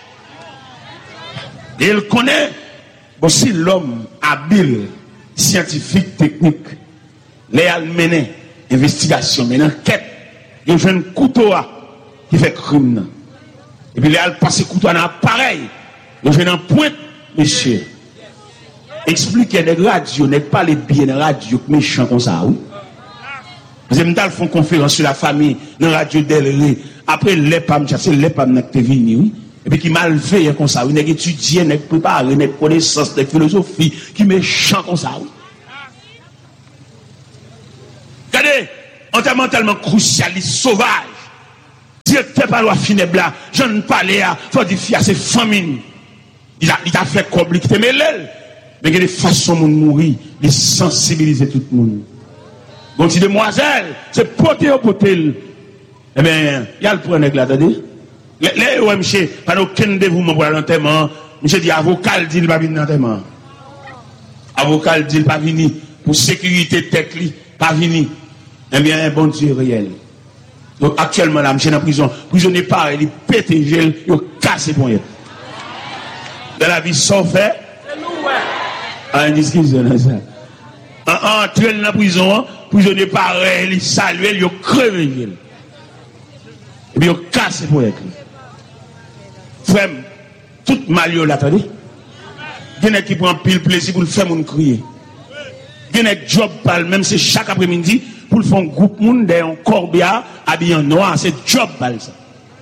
Et il connaît aussi l'homme habile, scientifique, technique, les mené investigation, mais enquête, il fait un couteau qui fait crime. Et puis, il a passé couteau dans l'appareil. Il fait un point, monsieur. Expliquez les radios, n'est pas les biens de radio méchants comme ça, oui. Parce que nous font conférence sur la famille dans la radio Delré. Après, les pam, c'est les pam qui sont venus, oui. Et puis qui mal fait comme ça, oui, qui étudie, qui prépare, qui connaissance, qui philosophie, qui méchant comme ça, oui. Regardez, enterrement tellement crucialiste, sauvage. Directeur par loi funèbre là, je ne parlais à, faut dire, à ses familles. Il a, il a fait comme qui te mêle. Mais il y a des façons de mourir, de sensibiliser tout le monde. Bon, si demoiselle, c'est poter au potel. Eh bien, il y a le point là, attendez. Les O M C, pas aucun dévouement pour l'enterrement. Monsieur dit, avocat dit, il va venir l'enterrement. Avocat dit, il va venir. Pour sécurité tête, pas venir. Eh bien, un bon Dieu réel. Donc, actuellement, là, monsieur dans la prison. Prisonnier pareil, il pète les gels, il casse pour rien. Dans la vie, sans fait. Ah, une discussion, ça. En entrant dans la prison, prisonnier pareil, il salue, il crève les gels. Et puis, il casse pour rien. Frère, tout mal, là, attendez. Il y en a qui prend pile plaisir pour le faire, mon crier. Il y en a qui job, même c'est chaque après-midi, pour le faire un groupe monde d'un corbia habillé en noir, c'est job pal ça.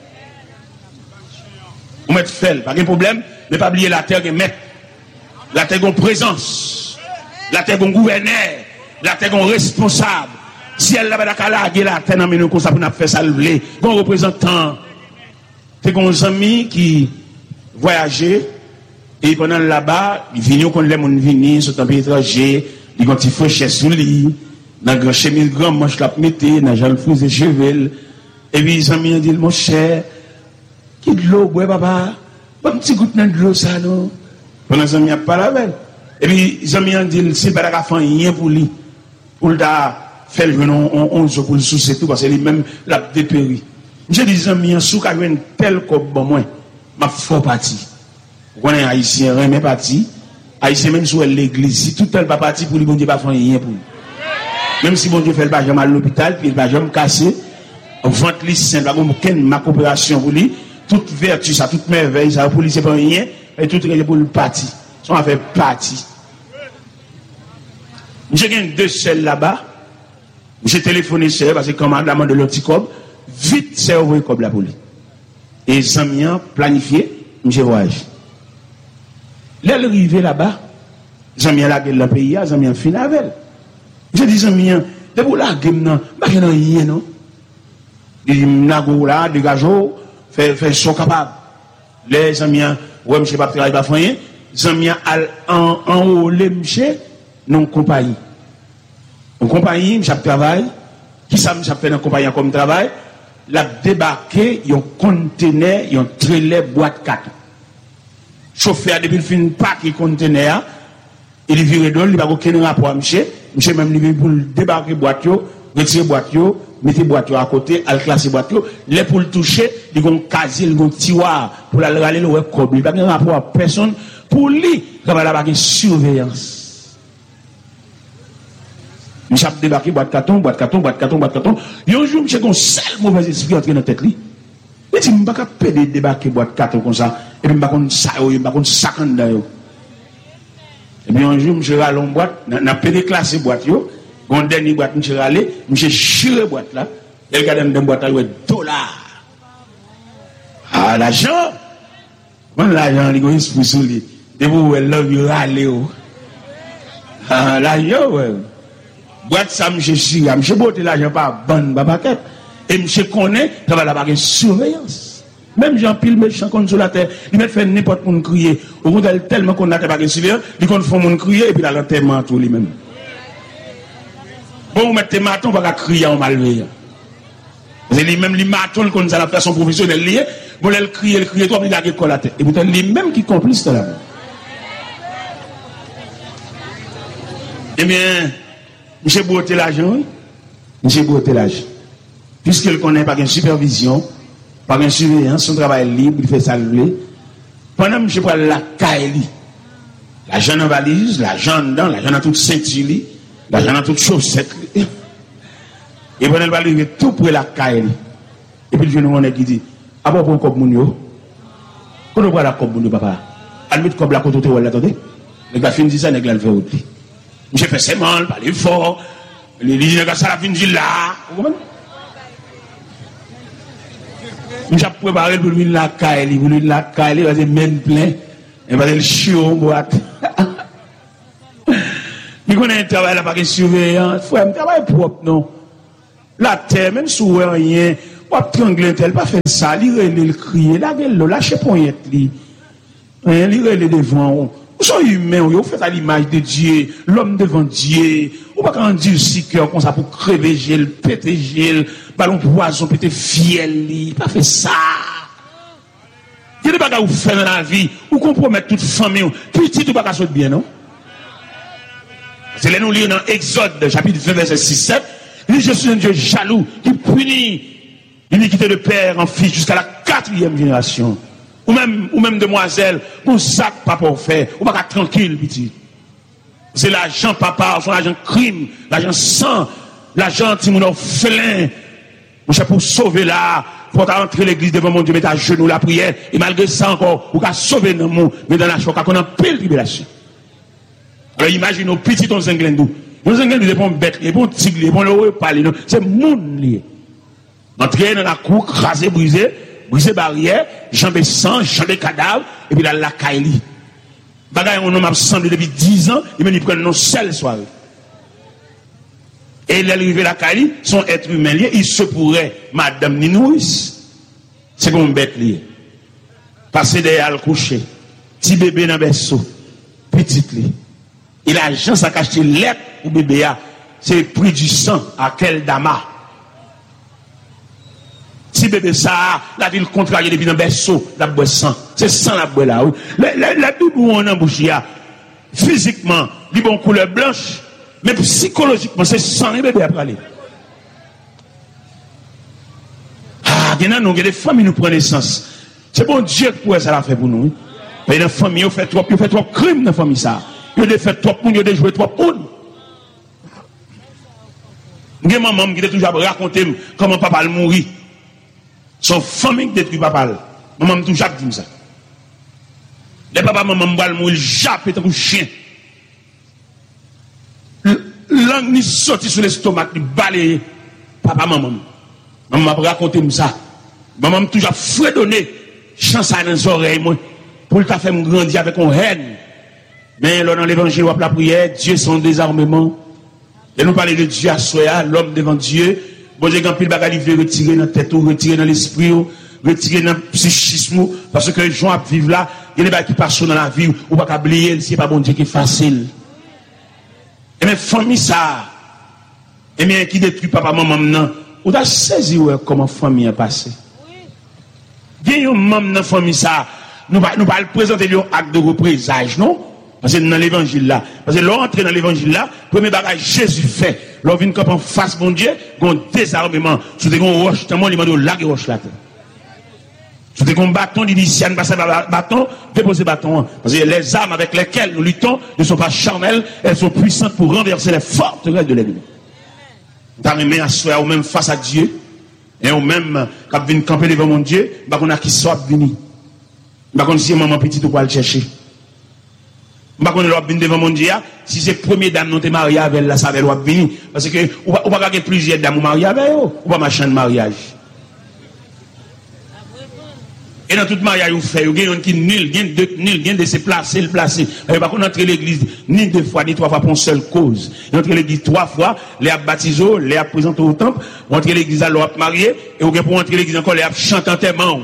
Vous mettez fait, pas de problème, mais pas oublier la terre qui met. La terre qui présence. La terre qui gouverneur. La terre qui responsable. Si elle n'a pas la terre, la terre n'a pas comme ça pour faire ça le bon représentant. C'est un ami qui voyageait et pendant là-bas, il vient quand les gens viennent sur un pays étranger, il ont une fauche sous lui. Dans le chemise grand manche la metté, dans Jean Fous et chevel. Et puis les amis ont dit, mon cher, qui de l'eau, bois papa, pas un petit goutte de l'eau ça non. Pendant les amis ont pas la belle. Et puis les amis ont dit, c'est pas la fin rien pour lui. Pour le faire le venon, on se pour le soucier tout, parce que lui-même l'a dépéri. J'ai dit, les amis ont sous qu'à une telle comme bon moi, ma faux parti. Vous connaissez haïtien, rien mais parti. Haïtien même sur l'église, si tout tel pas parti pour lui, bon Dieu pas faire rien pour lui. Même si bon Dieu fait le bajam à l'hôpital, puis le bajam cassé, vente li simple, ma coopération pour lui, toute vertu, ça, toute merveille, ça, pour lui, c'est pas rien, et tout est pour le parti. Ça, on fait partie. J'ai gagné deux selles là-bas, j'ai téléphoné seul, parce que comme la demande de l'anticob, vite, c'est envoyé comme là pour lui. Et Zamian planifié, j'ai voyagé. Là, l'arrivée là-bas, Zamian la gueule dans le pays, Zamian fin avec. Je dis, Zamian, de vous la gueule, non, pas qu'il n'y a rien, non. Il y a là, des gageaux, fait, fait, sont capables. Les Zamian, ouais, monsieur, pas travailler, pas faire, Zamian, en, en haut, les monsieur, non, compagnie. En compagnie, monsieur, travail, qui ça, monsieur, fait dans compagnie comme travail, la débarqué, il y a un conteneur, il y a un trailer boîte quatre. Chauffeur, depuis le fin pas qui conteneur, il vire d'eau, il n'y a aucun rapport à monsieur. Monsieur même lui pour débarquer boîte, retirer boîte, mettre boîte à côté, al classer boîte, les pour le toucher, il y a un casier, il y a un tiroir pour la aller le web comme il n'y a pas rapport à personne pour lui, comme il n'y a pas de surveillance. Monsieur a débarqué boîte carton, boîte carton, boîte carton, boîte carton. Il y a un jour, monsieur a un seul mauvais esprit entré dans la tête. Il dit, je ne peux pas débarquer boîte carton comme ça, et puis je ne peux pas ça, je ne peux pas ça d'ailleurs. Et puis un jour, je suis allé en boîte, je n'ai pas déclassé boîte, mon dernier boîte, je suis allé, je suis chiré boîte là, et le gars dans la boîte, il y a dollars. Ah, l'argent, moi, l'argent, il y a un esprit sur lui. Et vous, elle love you, allez, ah, l'argent, ouais. Boîte ça, je suis, je suis beau, l'argent, pas bonne, pas paquet. Et je connais, ça va la surveillance. Même Jean Pile méchant comme sur la terre, il met faire n'importe quoi crier. Au bout d'elle tellement qu'on n'a pas de surveillance, il compte faire mon crier et puis la l'enterrement tout lui-même. Bon, vous mettez maton, on va crier en malveillant. C'est lui-même, les matons, qu'on a la façon professionnelle liée, bon, elle crie, elle crie, toi, il a quelque la tête. Et puis, lui-même qui complice de la main. Eh bien, M. Beauté l'argent, M. Beauté l'argent. Puisqu'il connaît pas une supervision, pas une surveillance, son travail libre, il fait ça le pendant que je prends la caille, l'argent en valise, l'argent dedans, l'argent dans toute ceinture, l'argent dans toute chaussette. Et pendant qu'il va arriver tout pour la caille. Et puis le jeune homme qui dit, ah bon, pour un cop mounio, quand on voit la cop mounio, papa, à lui, comme la côte au attendez, le gars finit ça, il va le faire aussi. J'ai fait ses mal, parler fort. Les gens qui ça la fin là. Vous comprenez? J'ai préparé pour lui la caille, pour lui la caille, il va se mettre plein, il va se chier en boîte. Il connaît un travail là, pas de surveillance, faut un travail propre, non. La terre, même si vous rien, ou à trangler tel, pas faire ça, lire le crier, la gueule, lâchez poignette, li. Lire le devant. Vous êtes humains, vous faites à l'image de Dieu, l'homme devant Dieu. Vous ne pouvez pas dire si cœur comme ça pour crever gel, péter gel, ballon poison, péter fiel, pas faire ça. Il y a des bagages que vous faites dans la vie, vous compromettez toute famille, petit ou pas bien, non? C'est là nous lisons dans Exode, chapitre vingt, verset six sept. Il dit, je suis un Dieu jaloux qui punit l'iniquité de père en fils jusqu'à la quatrième génération. Ou même, ou même demoiselle, pour ça que papa fait, ou pas tranquille, petit. C'est l'argent papa, son l'argent crime, l'argent sang, l'argent qui mon orphelin. Mon cher, pour sauver là, pour entrer l'église devant mon Dieu, mettre à genoux la prière, et malgré ça encore, ou qu'à sauver dans mon, mais dans la choc, qu'on a pile tribulation. Alors imagine nos petits ton zinglendou. Nos zinglendou, c'est pas un bête, c'est pas un tigre, c'est pas un repas, c'est moun lié. Entrer dans la cour, craser, briser, briser barrière, jambes sang, jambes cadavre, et puis là, la caille. Bagay, on homme absent depuis dix ans, et même il prend nos seules soirées. Et il est arrivé à la caille, son être humain lié, il se pourrait, madame Ninouis, c'est comme un bête lié. Passer derrière le coucher, petit bébé dans le berceau, petit lié. Et l'argent, ça cache lettre ou bébé, c'est prix du sang à quel dama. Si bébé ça, la ville contrariée depuis dans le berceau, la boue sang. C'est sang la boue là. Oui. La, la, la bibou on a bouché, physiquement, il bon couleur blanche, mais psychologiquement, c'est sang et bébé après aller. Ah, il y a des familles nous prennent naissance. C'est bon Dieu qui pourrait ça la faire pour nous. Mais dans la famille, on fait trop, on fait trop crime dans la famille ça. Il y a fait trop monde, il y a joué trop monde. Il y a maman qui a toujours raconté comment papa a mouru. Son famille qui détruit papa. Maman m'a toujours dit ça. Les papa maman m'a mourir, jappé comme un chien. Langue ni sorti sur l'estomac, ni balayé. Papa maman. Maman m'a raconté ça. Maman m'a toujours fredonné. Chance dans les oreilles, moi. Pour le faire grandir avec une haine. Mais là, dans l'évangile, la prière, Dieu son désarmement. Et nous parlons de Dieu à soi, l'homme devant Dieu. Bon, j'ai quand pile bagarre, il veut retirer dans la tête, retirer dans l'esprit, retirer dans le psychisme, parce que les gens vivent là, il y a des gens qui passent dans la vie, ou pas oublier, c'est pas bon Dieu qui est facile. Et bien, famille ça, et bien, qui détruit papa, maman, maintenant, ou t'as saisi comment famille est passée. Il y a un membre dans la famille ça, nous ne pouvons pas le présenter un acte de représailles, non? Parce que dans l'évangile là, parce que l'entrée dans l'évangile là, premier bagage Jésus fait, l'on vient comme en face mon Dieu, un désarmement, sur des roches, tellement il m'a dit là, roche là. Sur des bâtons, il dit si on passe par bâton, déposer bâton. Parce que les armes avec lesquelles nous luttons ne sont pas charnelles, elles sont puissantes pour renverser les forteresses de l'ennemi. T'as remis à soi ou même face à Dieu, et ou même quand vient camper devant mon Dieu, bah qu'on a qui soit venu. Bah qu'on si maman petite ou pas le chercher. Je ne sais pas si devant mon Dieu, si c'est la première dame qui est mariée avec la savelle, ou venir. Parce que, ou pas gagner plusieurs dames mariées avec eux, ou pas machin de mariage. Et dans tout mariage, vous faites, vous avez qui nul, nul, nul, nul de se placer, le placer. Vous pas qu'on entre l'église, ni deux fois, ni trois fois pour une seule cause. Vous entre l'église trois fois, les a baptisés, les a présentés au temple, vous entre l'église à l'autre marié, et vous pour entrer l'église encore, les a chanté en témoin.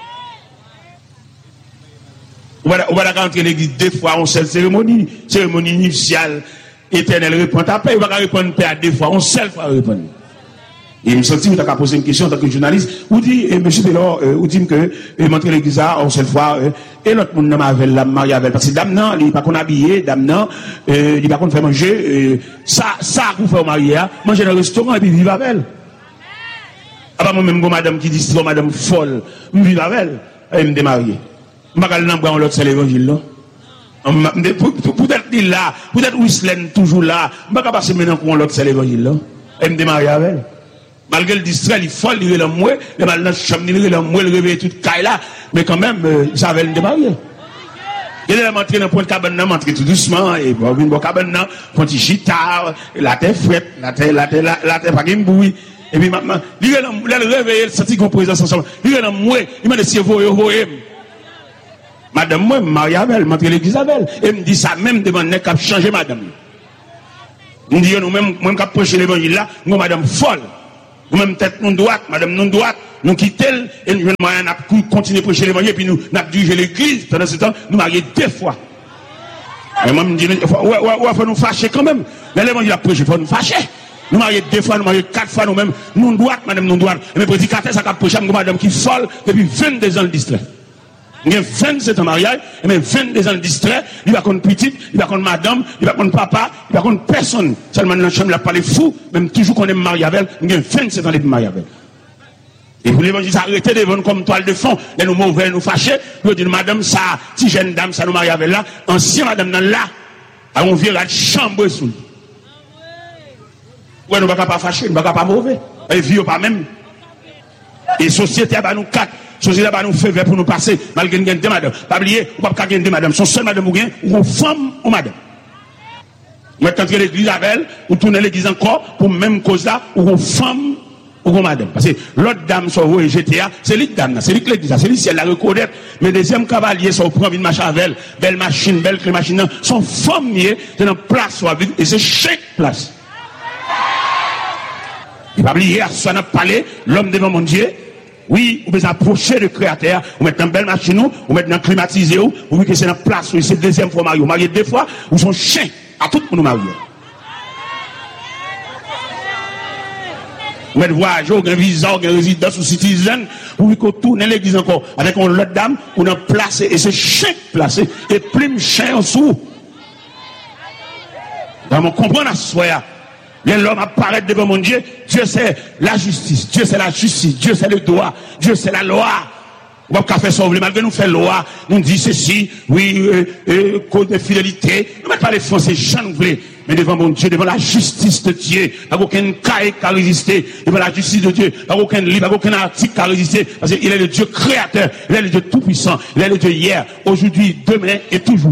On va rentrer l'église deux fois en seule cérémonie, cérémonie initiale, éternelle, répond à paix, on va répondre paix à deux fois, en seule fois répondre. Et je me sens que tu as posé une question en tant que journaliste, ou dit, eh, monsieur Delors, euh, ou dit que, eh, montrer l'église à en seule fois, euh, et l'autre monde n'a pas la mariée avec, parce que dame non, il n'est pas qu'on habillé, dame non, euh, il n'est pas qu'on fait manger, euh, ça, ça, vous fait marier, manger dans le restaurant et puis vivre avec elle. Ah bah, moi-même, bon, madame qui dit, c'est madame folle, je vis avec elle, et me démarier. Je ne vais pas aller dans l'autre, c'est l'évangile, là. Peut-être qu'il là, peut-être Wislène toujours là, je ne vais pas passer maintenant pour l'autre, c'est l'évangile, là. Et me démarrer avec elle. Malgré le distrait, il est folle, il est là, moi, il est dans la chambre, il est là, moi, il réveille toute caille là, mais quand même, ça va le démarrer. Il est rentré dans le point de cabane, rentré tout doucement, et bon, une bonne cabane, point de chita, la terre frette, la terre, la terre, la terre, pas de bruit. Et puis maintenant, il est le réveil, il senti qu'on présence ensemble. Il est dans moi, il m'a dit si vous voyez, madame, moi, Marie-Abel, m'entre l'église Abel, et me dit ça même devant le nez qui a changé madame. Il me dit, nous-mêmes, moi, qui a prêché l'évangile là, nous, madame folle. Nous-mêmes, tête non droite, madame non droite, nous quittons, et nous, moyen de continuer à prêcher l'évangile, et puis nous, nous dirigé l'église, pendant ce temps, nous marions deux fois. Et moi, je me dis, ouais, ouais, ouais, faut nous fâcher quand même. Mais l'évangile a prêché, il faut nous fâcher. Nous marions deux fois, nous marions quatre fois nous-mêmes, nous droite, madame non droite. Et mes prédicateurs, ça a prêché, madame qui folle, depuis vingt-deux ans de distrait. Il y a vingt-sept ans de mariage, et même vingt-deux ans de distrait, il va contre petite, il va contre madame, il va contre papa, il va contre personne. Seulement dans la chambre, il a parlé fou, même toujours qu'on aime marier avec, il y a vingt-sept ans de mariage avec. Et pour l'évangile, s'arrêter devant nous comme toile de fond, et nous mauvais, nous fâcher, nous dire, madame, ça, si jeune dame, ça nous marie avec là, ancien madame, dans là, on vient la chambre sous. Ouais, nous ne pouvons pas fâcher, nous ne pouvons pas mauvais. Et vieux pas même. Et société, bah, nous quatre. Société, bah, nous fait pour nous passer, malgré nous deux madame. Pas oublier, ou pas gagner deux madame. Son seul madame ou bien, ou une femme ou madame. Vous êtes entré l'église avec, ou tournez l'église encore, pour même cause là, ou une femme ou une madame. Parce que l'autre dame, sur vous et G T A, c'est l'autre dame, c'est l'autre l'église, c'est l'autre si elle la reconnaît. Mais deuxième cavalier, ça prend une machine avec, belle machine, belle clé machine, son femme, c'est dans place, et c'est chaque place. Il va oublier, à ce qu'on a parlé, l'homme devant mon Dieu. Oui, vous pouvez approcher le créateur, vous mettez dans une belle machine, vous mettez dans climatisé, vous voyez que c'est dans place, c'est la deuxième fois marié, vous mariez deux fois, vous sont chiens à tout le monde marié. Vous mettez voyage, vous avez un visa, vous avez une résidence ou citizen, vous voyez qu'on tourne l'église encore avec une autre dame, vous avez placé, et c'est chien placé, et plume chien en dessous. Dans mon comprendre à soi, l'homme apparaît devant mon Dieu, Dieu c'est la justice, Dieu c'est la justice, Dieu c'est le droit, Dieu c'est la loi. On va pas faire ça, malgré nous faire loi, nous dit ceci, oui, euh, euh, code de fidélité, nous ne mettons pas les Français, j'en voulais, mais devant mon Dieu, devant la justice de Dieu, pas aucun cahier qui a résisté, devant la justice de Dieu, pas aucun livre, pas aucun article qui a résisté, parce qu'il est le Dieu créateur, il est le Dieu tout-puissant, il est le Dieu hier, aujourd'hui, demain et toujours.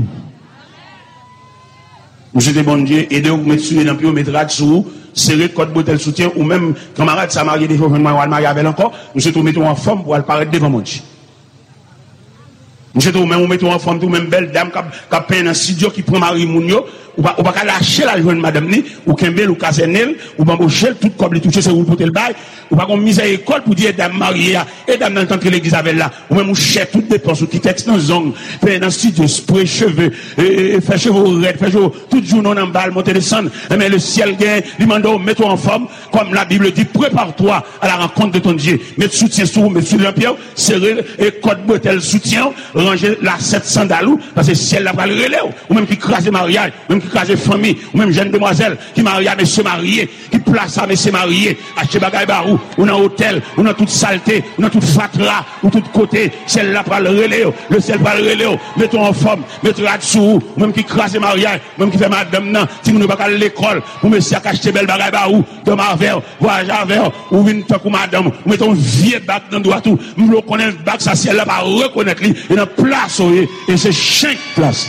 Monsieur de bon Dieu, aidez vous mettre sur les lampions, mettre là-dessous, serrer code bouteille soutien, ou même, camarade, ça marié des fois, on va marier avec encore, monsieur tout mettons en forme pour apparaître devant mon Dieu. Monsieur tout même, on mettons en forme, tout même belle dame, qui a peint dans un studio, qui prend Marie Mounio, ou pas, ou pas lâcher la jeune madame ni, ou Kembel, ou Casenel, ou bamboucher, tout comme les toucher, c'est où pour le bail, ou pas qu'on mise à l'école pour dire dame mariée, et dame dans le temps que l'église avait là, ou même ou cher toutes dépenses, ou qui texte dans zone, fait dans le studio, spray cheveux, et faire cheveux raides, faire cheveux, tout jour non en balle, monter descendre, mais le ciel gagne, lui mando, mets-toi en forme, comme la Bible dit, prépare-toi à la rencontre de ton Dieu, mets soutien sur vous, mets sur l'empire, serrer, et code bretelle soutien, ranger la sept sandales, parce que ciel la va le relais, ou même qui crase mariage, même qui crase famille, ou même jeune demoiselle, qui marie à monsieur marié, qui place à monsieur marié, acheter bagaille barou, ou dans hôtel, ou dans toute saleté, ou dans toute fatra, ou tout côté, celle là va le relais, le ciel va le relais, mettons en forme, mettons là-dessous, ou même qui crase mariage, même qui fait madame nan, si vous ne pas à l'école, ou monsieur qui acheter belle bagaille barou, de marvel, voyage avec, ou une tant que madame, ou mettons vieux bac dans droit tout, nous le connaissons bac, ça ciel là va reconnaître lui, et dans place, et c'est chaque place.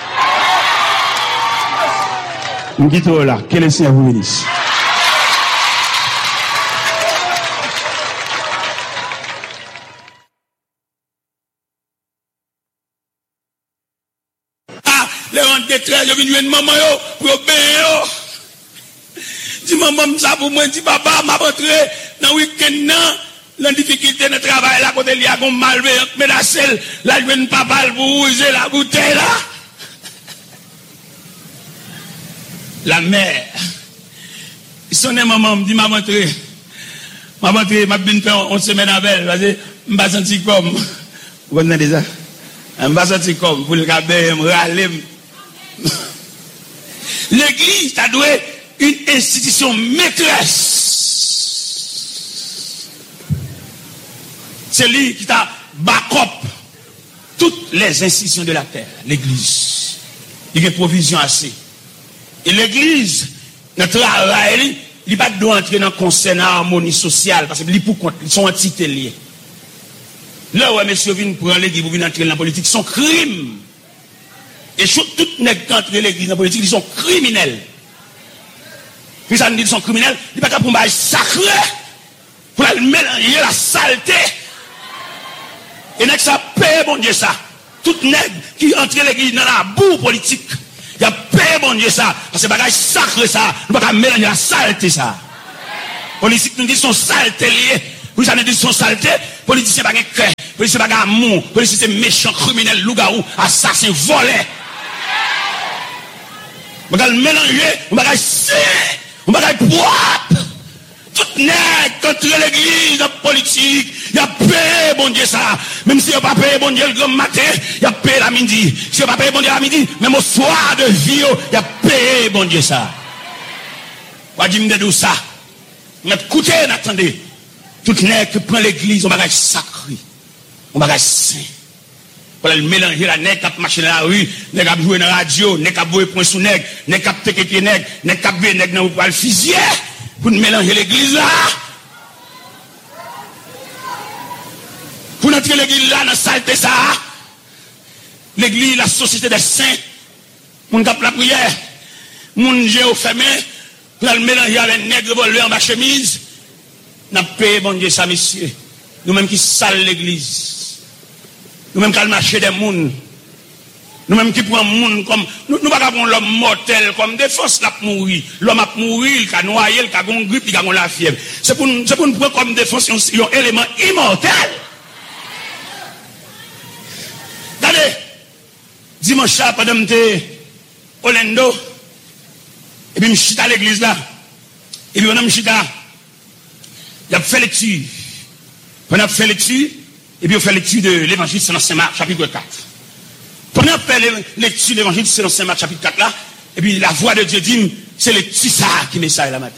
Nous quittons là. Que le Seigneur vous bénisse. Ah, les gens détresse, je viens de maman yo, pour obéir. Dis maman ça pour moi, dis papa, m'a rentré dans le week-end la difficulté de travail là, côté il y a un malveillant, mais la selle, là je viens papa pour user la bouteille là. La mère, il sonne maman, me dit, m'a montré, m'a montré, m'a bien fait une semaine avec elle, parce que je m'a senti comme, vous connaissez ça? Je m'a senti comme, pour le cabet, me râler. L'église, ça doit être une institution maîtresse. C'est lui qui t'a back-up toutes les institutions de la terre, l'église. Il y a une provision assez. Et l'église, notre travail, il ne doit pas entrer dans le conseil d'harmonie sociale, parce que les pour compte, ils sont entités liées. Là où monsieur vient prendre l'église pour venir entrer dans la politique, son crime. Et tout nèg qui entre l'église dans la politique, ils sont criminels. Puis ça nous dit qu'ils sont criminels, ils ne sont pas pour un sacré, pour mélanger la saleté. Et nèg ça paye, bon Dieu, ça. Tout nèg qui entre l'église dans la boue politique, il a payé, bon Dieu, ça. Parce que bagage sacré, ça. Nous ne pouvons pas mélanger la saleté, ça. Politique nous dit qu'ils sont saletés liés. Vous savez, ils sont saletés. Politiciens pas de cœur. Politiciens pas d'amour. Politiciens méchants, criminels, loups-garous, assassins, volés. On va mélanger, on va sain, on va propre. Tout nèg contre l'église, la politique, il a payé, bon Dieu, ça. Même si il n'a pas payé, bon Dieu, le grand matin, il a payé la midi. Si il n'a pas payé, bon Dieu, la midi, même au soir de vie, il a payé, bon Dieu, ça. On va dire de ça. Mais écoutez, attendez. Tout nèg qui prend l'église, on va sacré. On va saint. Pour le mélanger la nèg qui marche dans la rue, nèg qui jouer dans la radio, nèg qui boire point sous nèg, nèg qui teke nèg, nèg qui bé nèg dans le fusier pour mélanger l'église là. Pour entrer l'église là dans saleté ça. L'église la société des saints. Mon cap la prière. Mon géo fermé pour le mélanger avec nèg volé en bas chemise. N'a payé bon Dieu ça monsieur. Nous-mêmes qui sale l'église. Nous-mêmes qui marcher des monde. Nous-mêmes qui prenons monde comme nous nous pas prendre l'homme mortel comme défense là pour mourir. L'homme a mouru, il a noyé, il a gon grippe, il a gon la fièvre. C'est pour c'est pour nous prendre comme défense un élément immortel. Regardez. Dimanche pendant m'étais Orlando et puis je suis à l'église là. Et puis on a m'chita. Il a fait lecture. On a fait lecture et puis on fait lecture de l'évangile selon Saint Marc chapitre quatre. Pendant qu'on fait lecture de l'évangile selon Saint Marc chapitre quatre là, et puis la voix de Dieu dit, c'est le petit ça qui met ça le matin.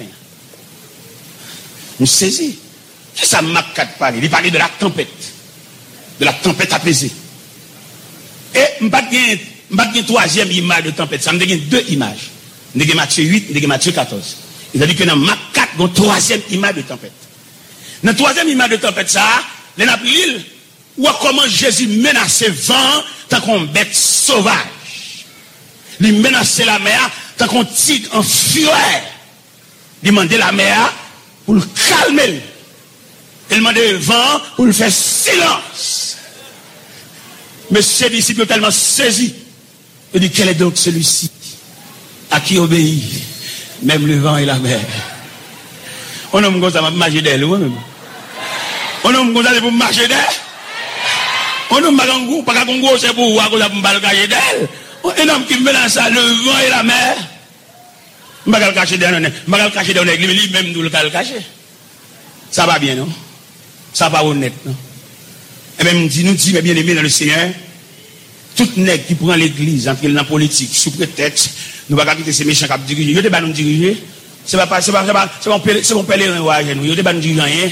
Nous saisis. C'est ça Marc quatre parle. Il parlait de la tempête. De la tempête apaisée. Et je ne vais pas une troisième image de tempête. Ça me donne deux images. Je vais Matthieu huit, je vais Matthieu quatorze. Il a dit que dans Marc quatre, il y a une troisième image de tempête. Dans la troisième image de tempête, ça, les l'île, où comment Jésus menaçait vent tant qu'on bête sauvage. Il menaçait la mer tant qu'on tigre en fureur. Il demandait la mer pour le calmer. Il demandait le vent pour le faire silence. Mais ses disciples ont tellement saisi. Il dit, quel est donc celui-ci à qui obéit même le vent et la mer? On a comme ça pour marcher d'elle, ou même. On a comme ça pour marcher d'elle. On a pas comme gros, c'est pour voir qu'on a pour marcher d'elle. Un homme qui mélange ça, le vent et la mer. Je ne vais pas le cacher d'elle, je ne vais pas le cacher d'elle, lui-même nous le cacher. Ça va bien, non? Ça va honnête, non? Et même nous dit, nous dit, mais bien aimé dans le Seigneur, tout nègre qui prend l'église, entre dans la politique, sous prétexte, nous ne pouvons pas quitter ces méchants qui dirigent. Ils ne pas nous diriger. C'est pas c'est pas c'est pas c'est bon c'est bon pèlerin ou à genoux. Ils ne pas nous diriger rien.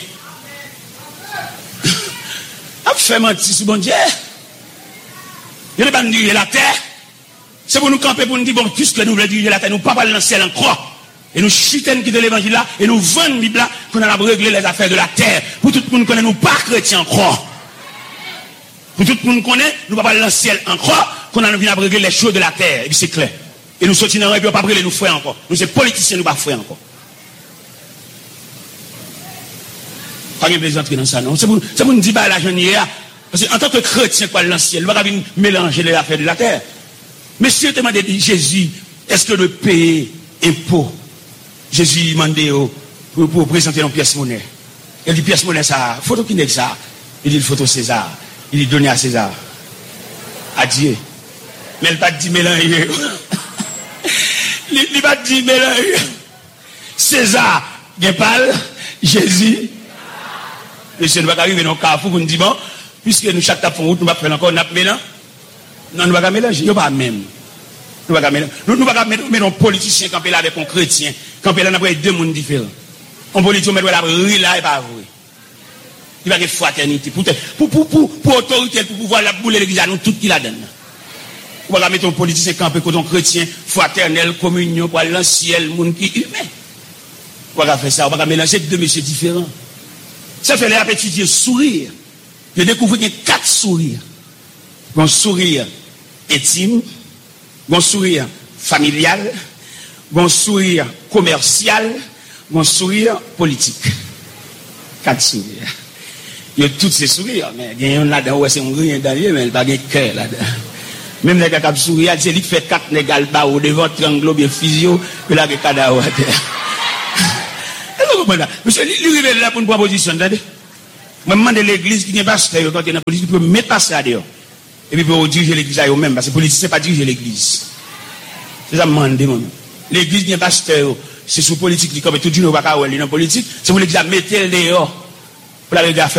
A fait mentir sur bon Dieu. Ils ne pas nous diriger la terre. C'est pour nous camper pour nous dire bon puisque nous voulons diriger la terre, nous ne pas parler dans le ciel encore. Et nous chitons qui de l'évangile là et nous vendons la Bible là qu'on a régler les affaires de la terre. Pour tout le monde connaît nous pas chrétiens encore. Pour tout le monde connaît, nous ne pas parler dans le ciel encore, qu'on a envie de régler les choses de la terre. Et puis c'est clair. Et nous sortons dans le et puis on ne pas brûler nous frères encore. Nous sommes politiciens, nous ne pas frères encore. Pas de besoin d'entrer dans ça, non. C'est pour, pour nous dire, bah, la jeune hier, parce qu'en tant que chrétien, quoi, dans le ciel, nous ne pouvons pas mélanger les affaires de la terre. Mais si on te demande Jésus, est-ce que le payer impôt? Jésus demandé pour, pour présenter une pièce monnaie. Il dit pièce monnaie, ça, photo qui n'est que ça. Il dit photo César. Il dit donner à César. À Dieu. Mais il n'a pas dit mélanger. Il n'a pas dit mélanger. César, Gépal, Jésus. Monsieur, nous ne va pas arriver dans le carrefour pour nous dire, bon, puisque nous, chaque tape en route, nous va faire encore un mélange. Non, nous ne va pas mélanger. Nous ne va pas même. Nous ne va pas mélanger. Nous ne va pas mettre un politicien camper là avec un chrétien. Camper là, nous avons deux mondes différents. Un politicien, nous va rire là et pas vrai. Il va y avoir fraternité. Pour, pour, pour, pour, pour autorité, pour pouvoir la bouler l'église à nous, tout qui la donne. On va mettre un politicien campé contre un chrétien, fraternel, communion, pour aller dans le ciel, monde qui est humain. On va faire ça, on va mélanger deux messieurs différents. Ça fait les étudier sourire. Je découvre qu'il y a quatre sourires. Un sourire intime, un sourire familial, un sourire commercial, un sourire politique. Quatre sourires. Il y a tous ces sourires, mais il y a un là-dedans où c'est un rien derrière, mais il n'y a pas de cœur là-dedans. Même les gars qui sourient, c'est lui qui fait quatre négales bas au devant, triangle bien physio, que là, il y a cadavre à terre. Monsieur, lui, il est là pour une proposition, attendez. Je demande à l'église qui n'est pas pasteur, quand il est dans la politique, il peut mettre pasteur à dehors. Et puis, pour diriger l'église à eux-mêmes, parce que les politiciens, ce n'est pas diriger l'église. C'est ça que je demande, moi. L'église qui n'est pas pasteur, c'est sous politique, comme tout le monde ne va pas dans la politique, c'est pour l'église à mettre le dehors, pour la faire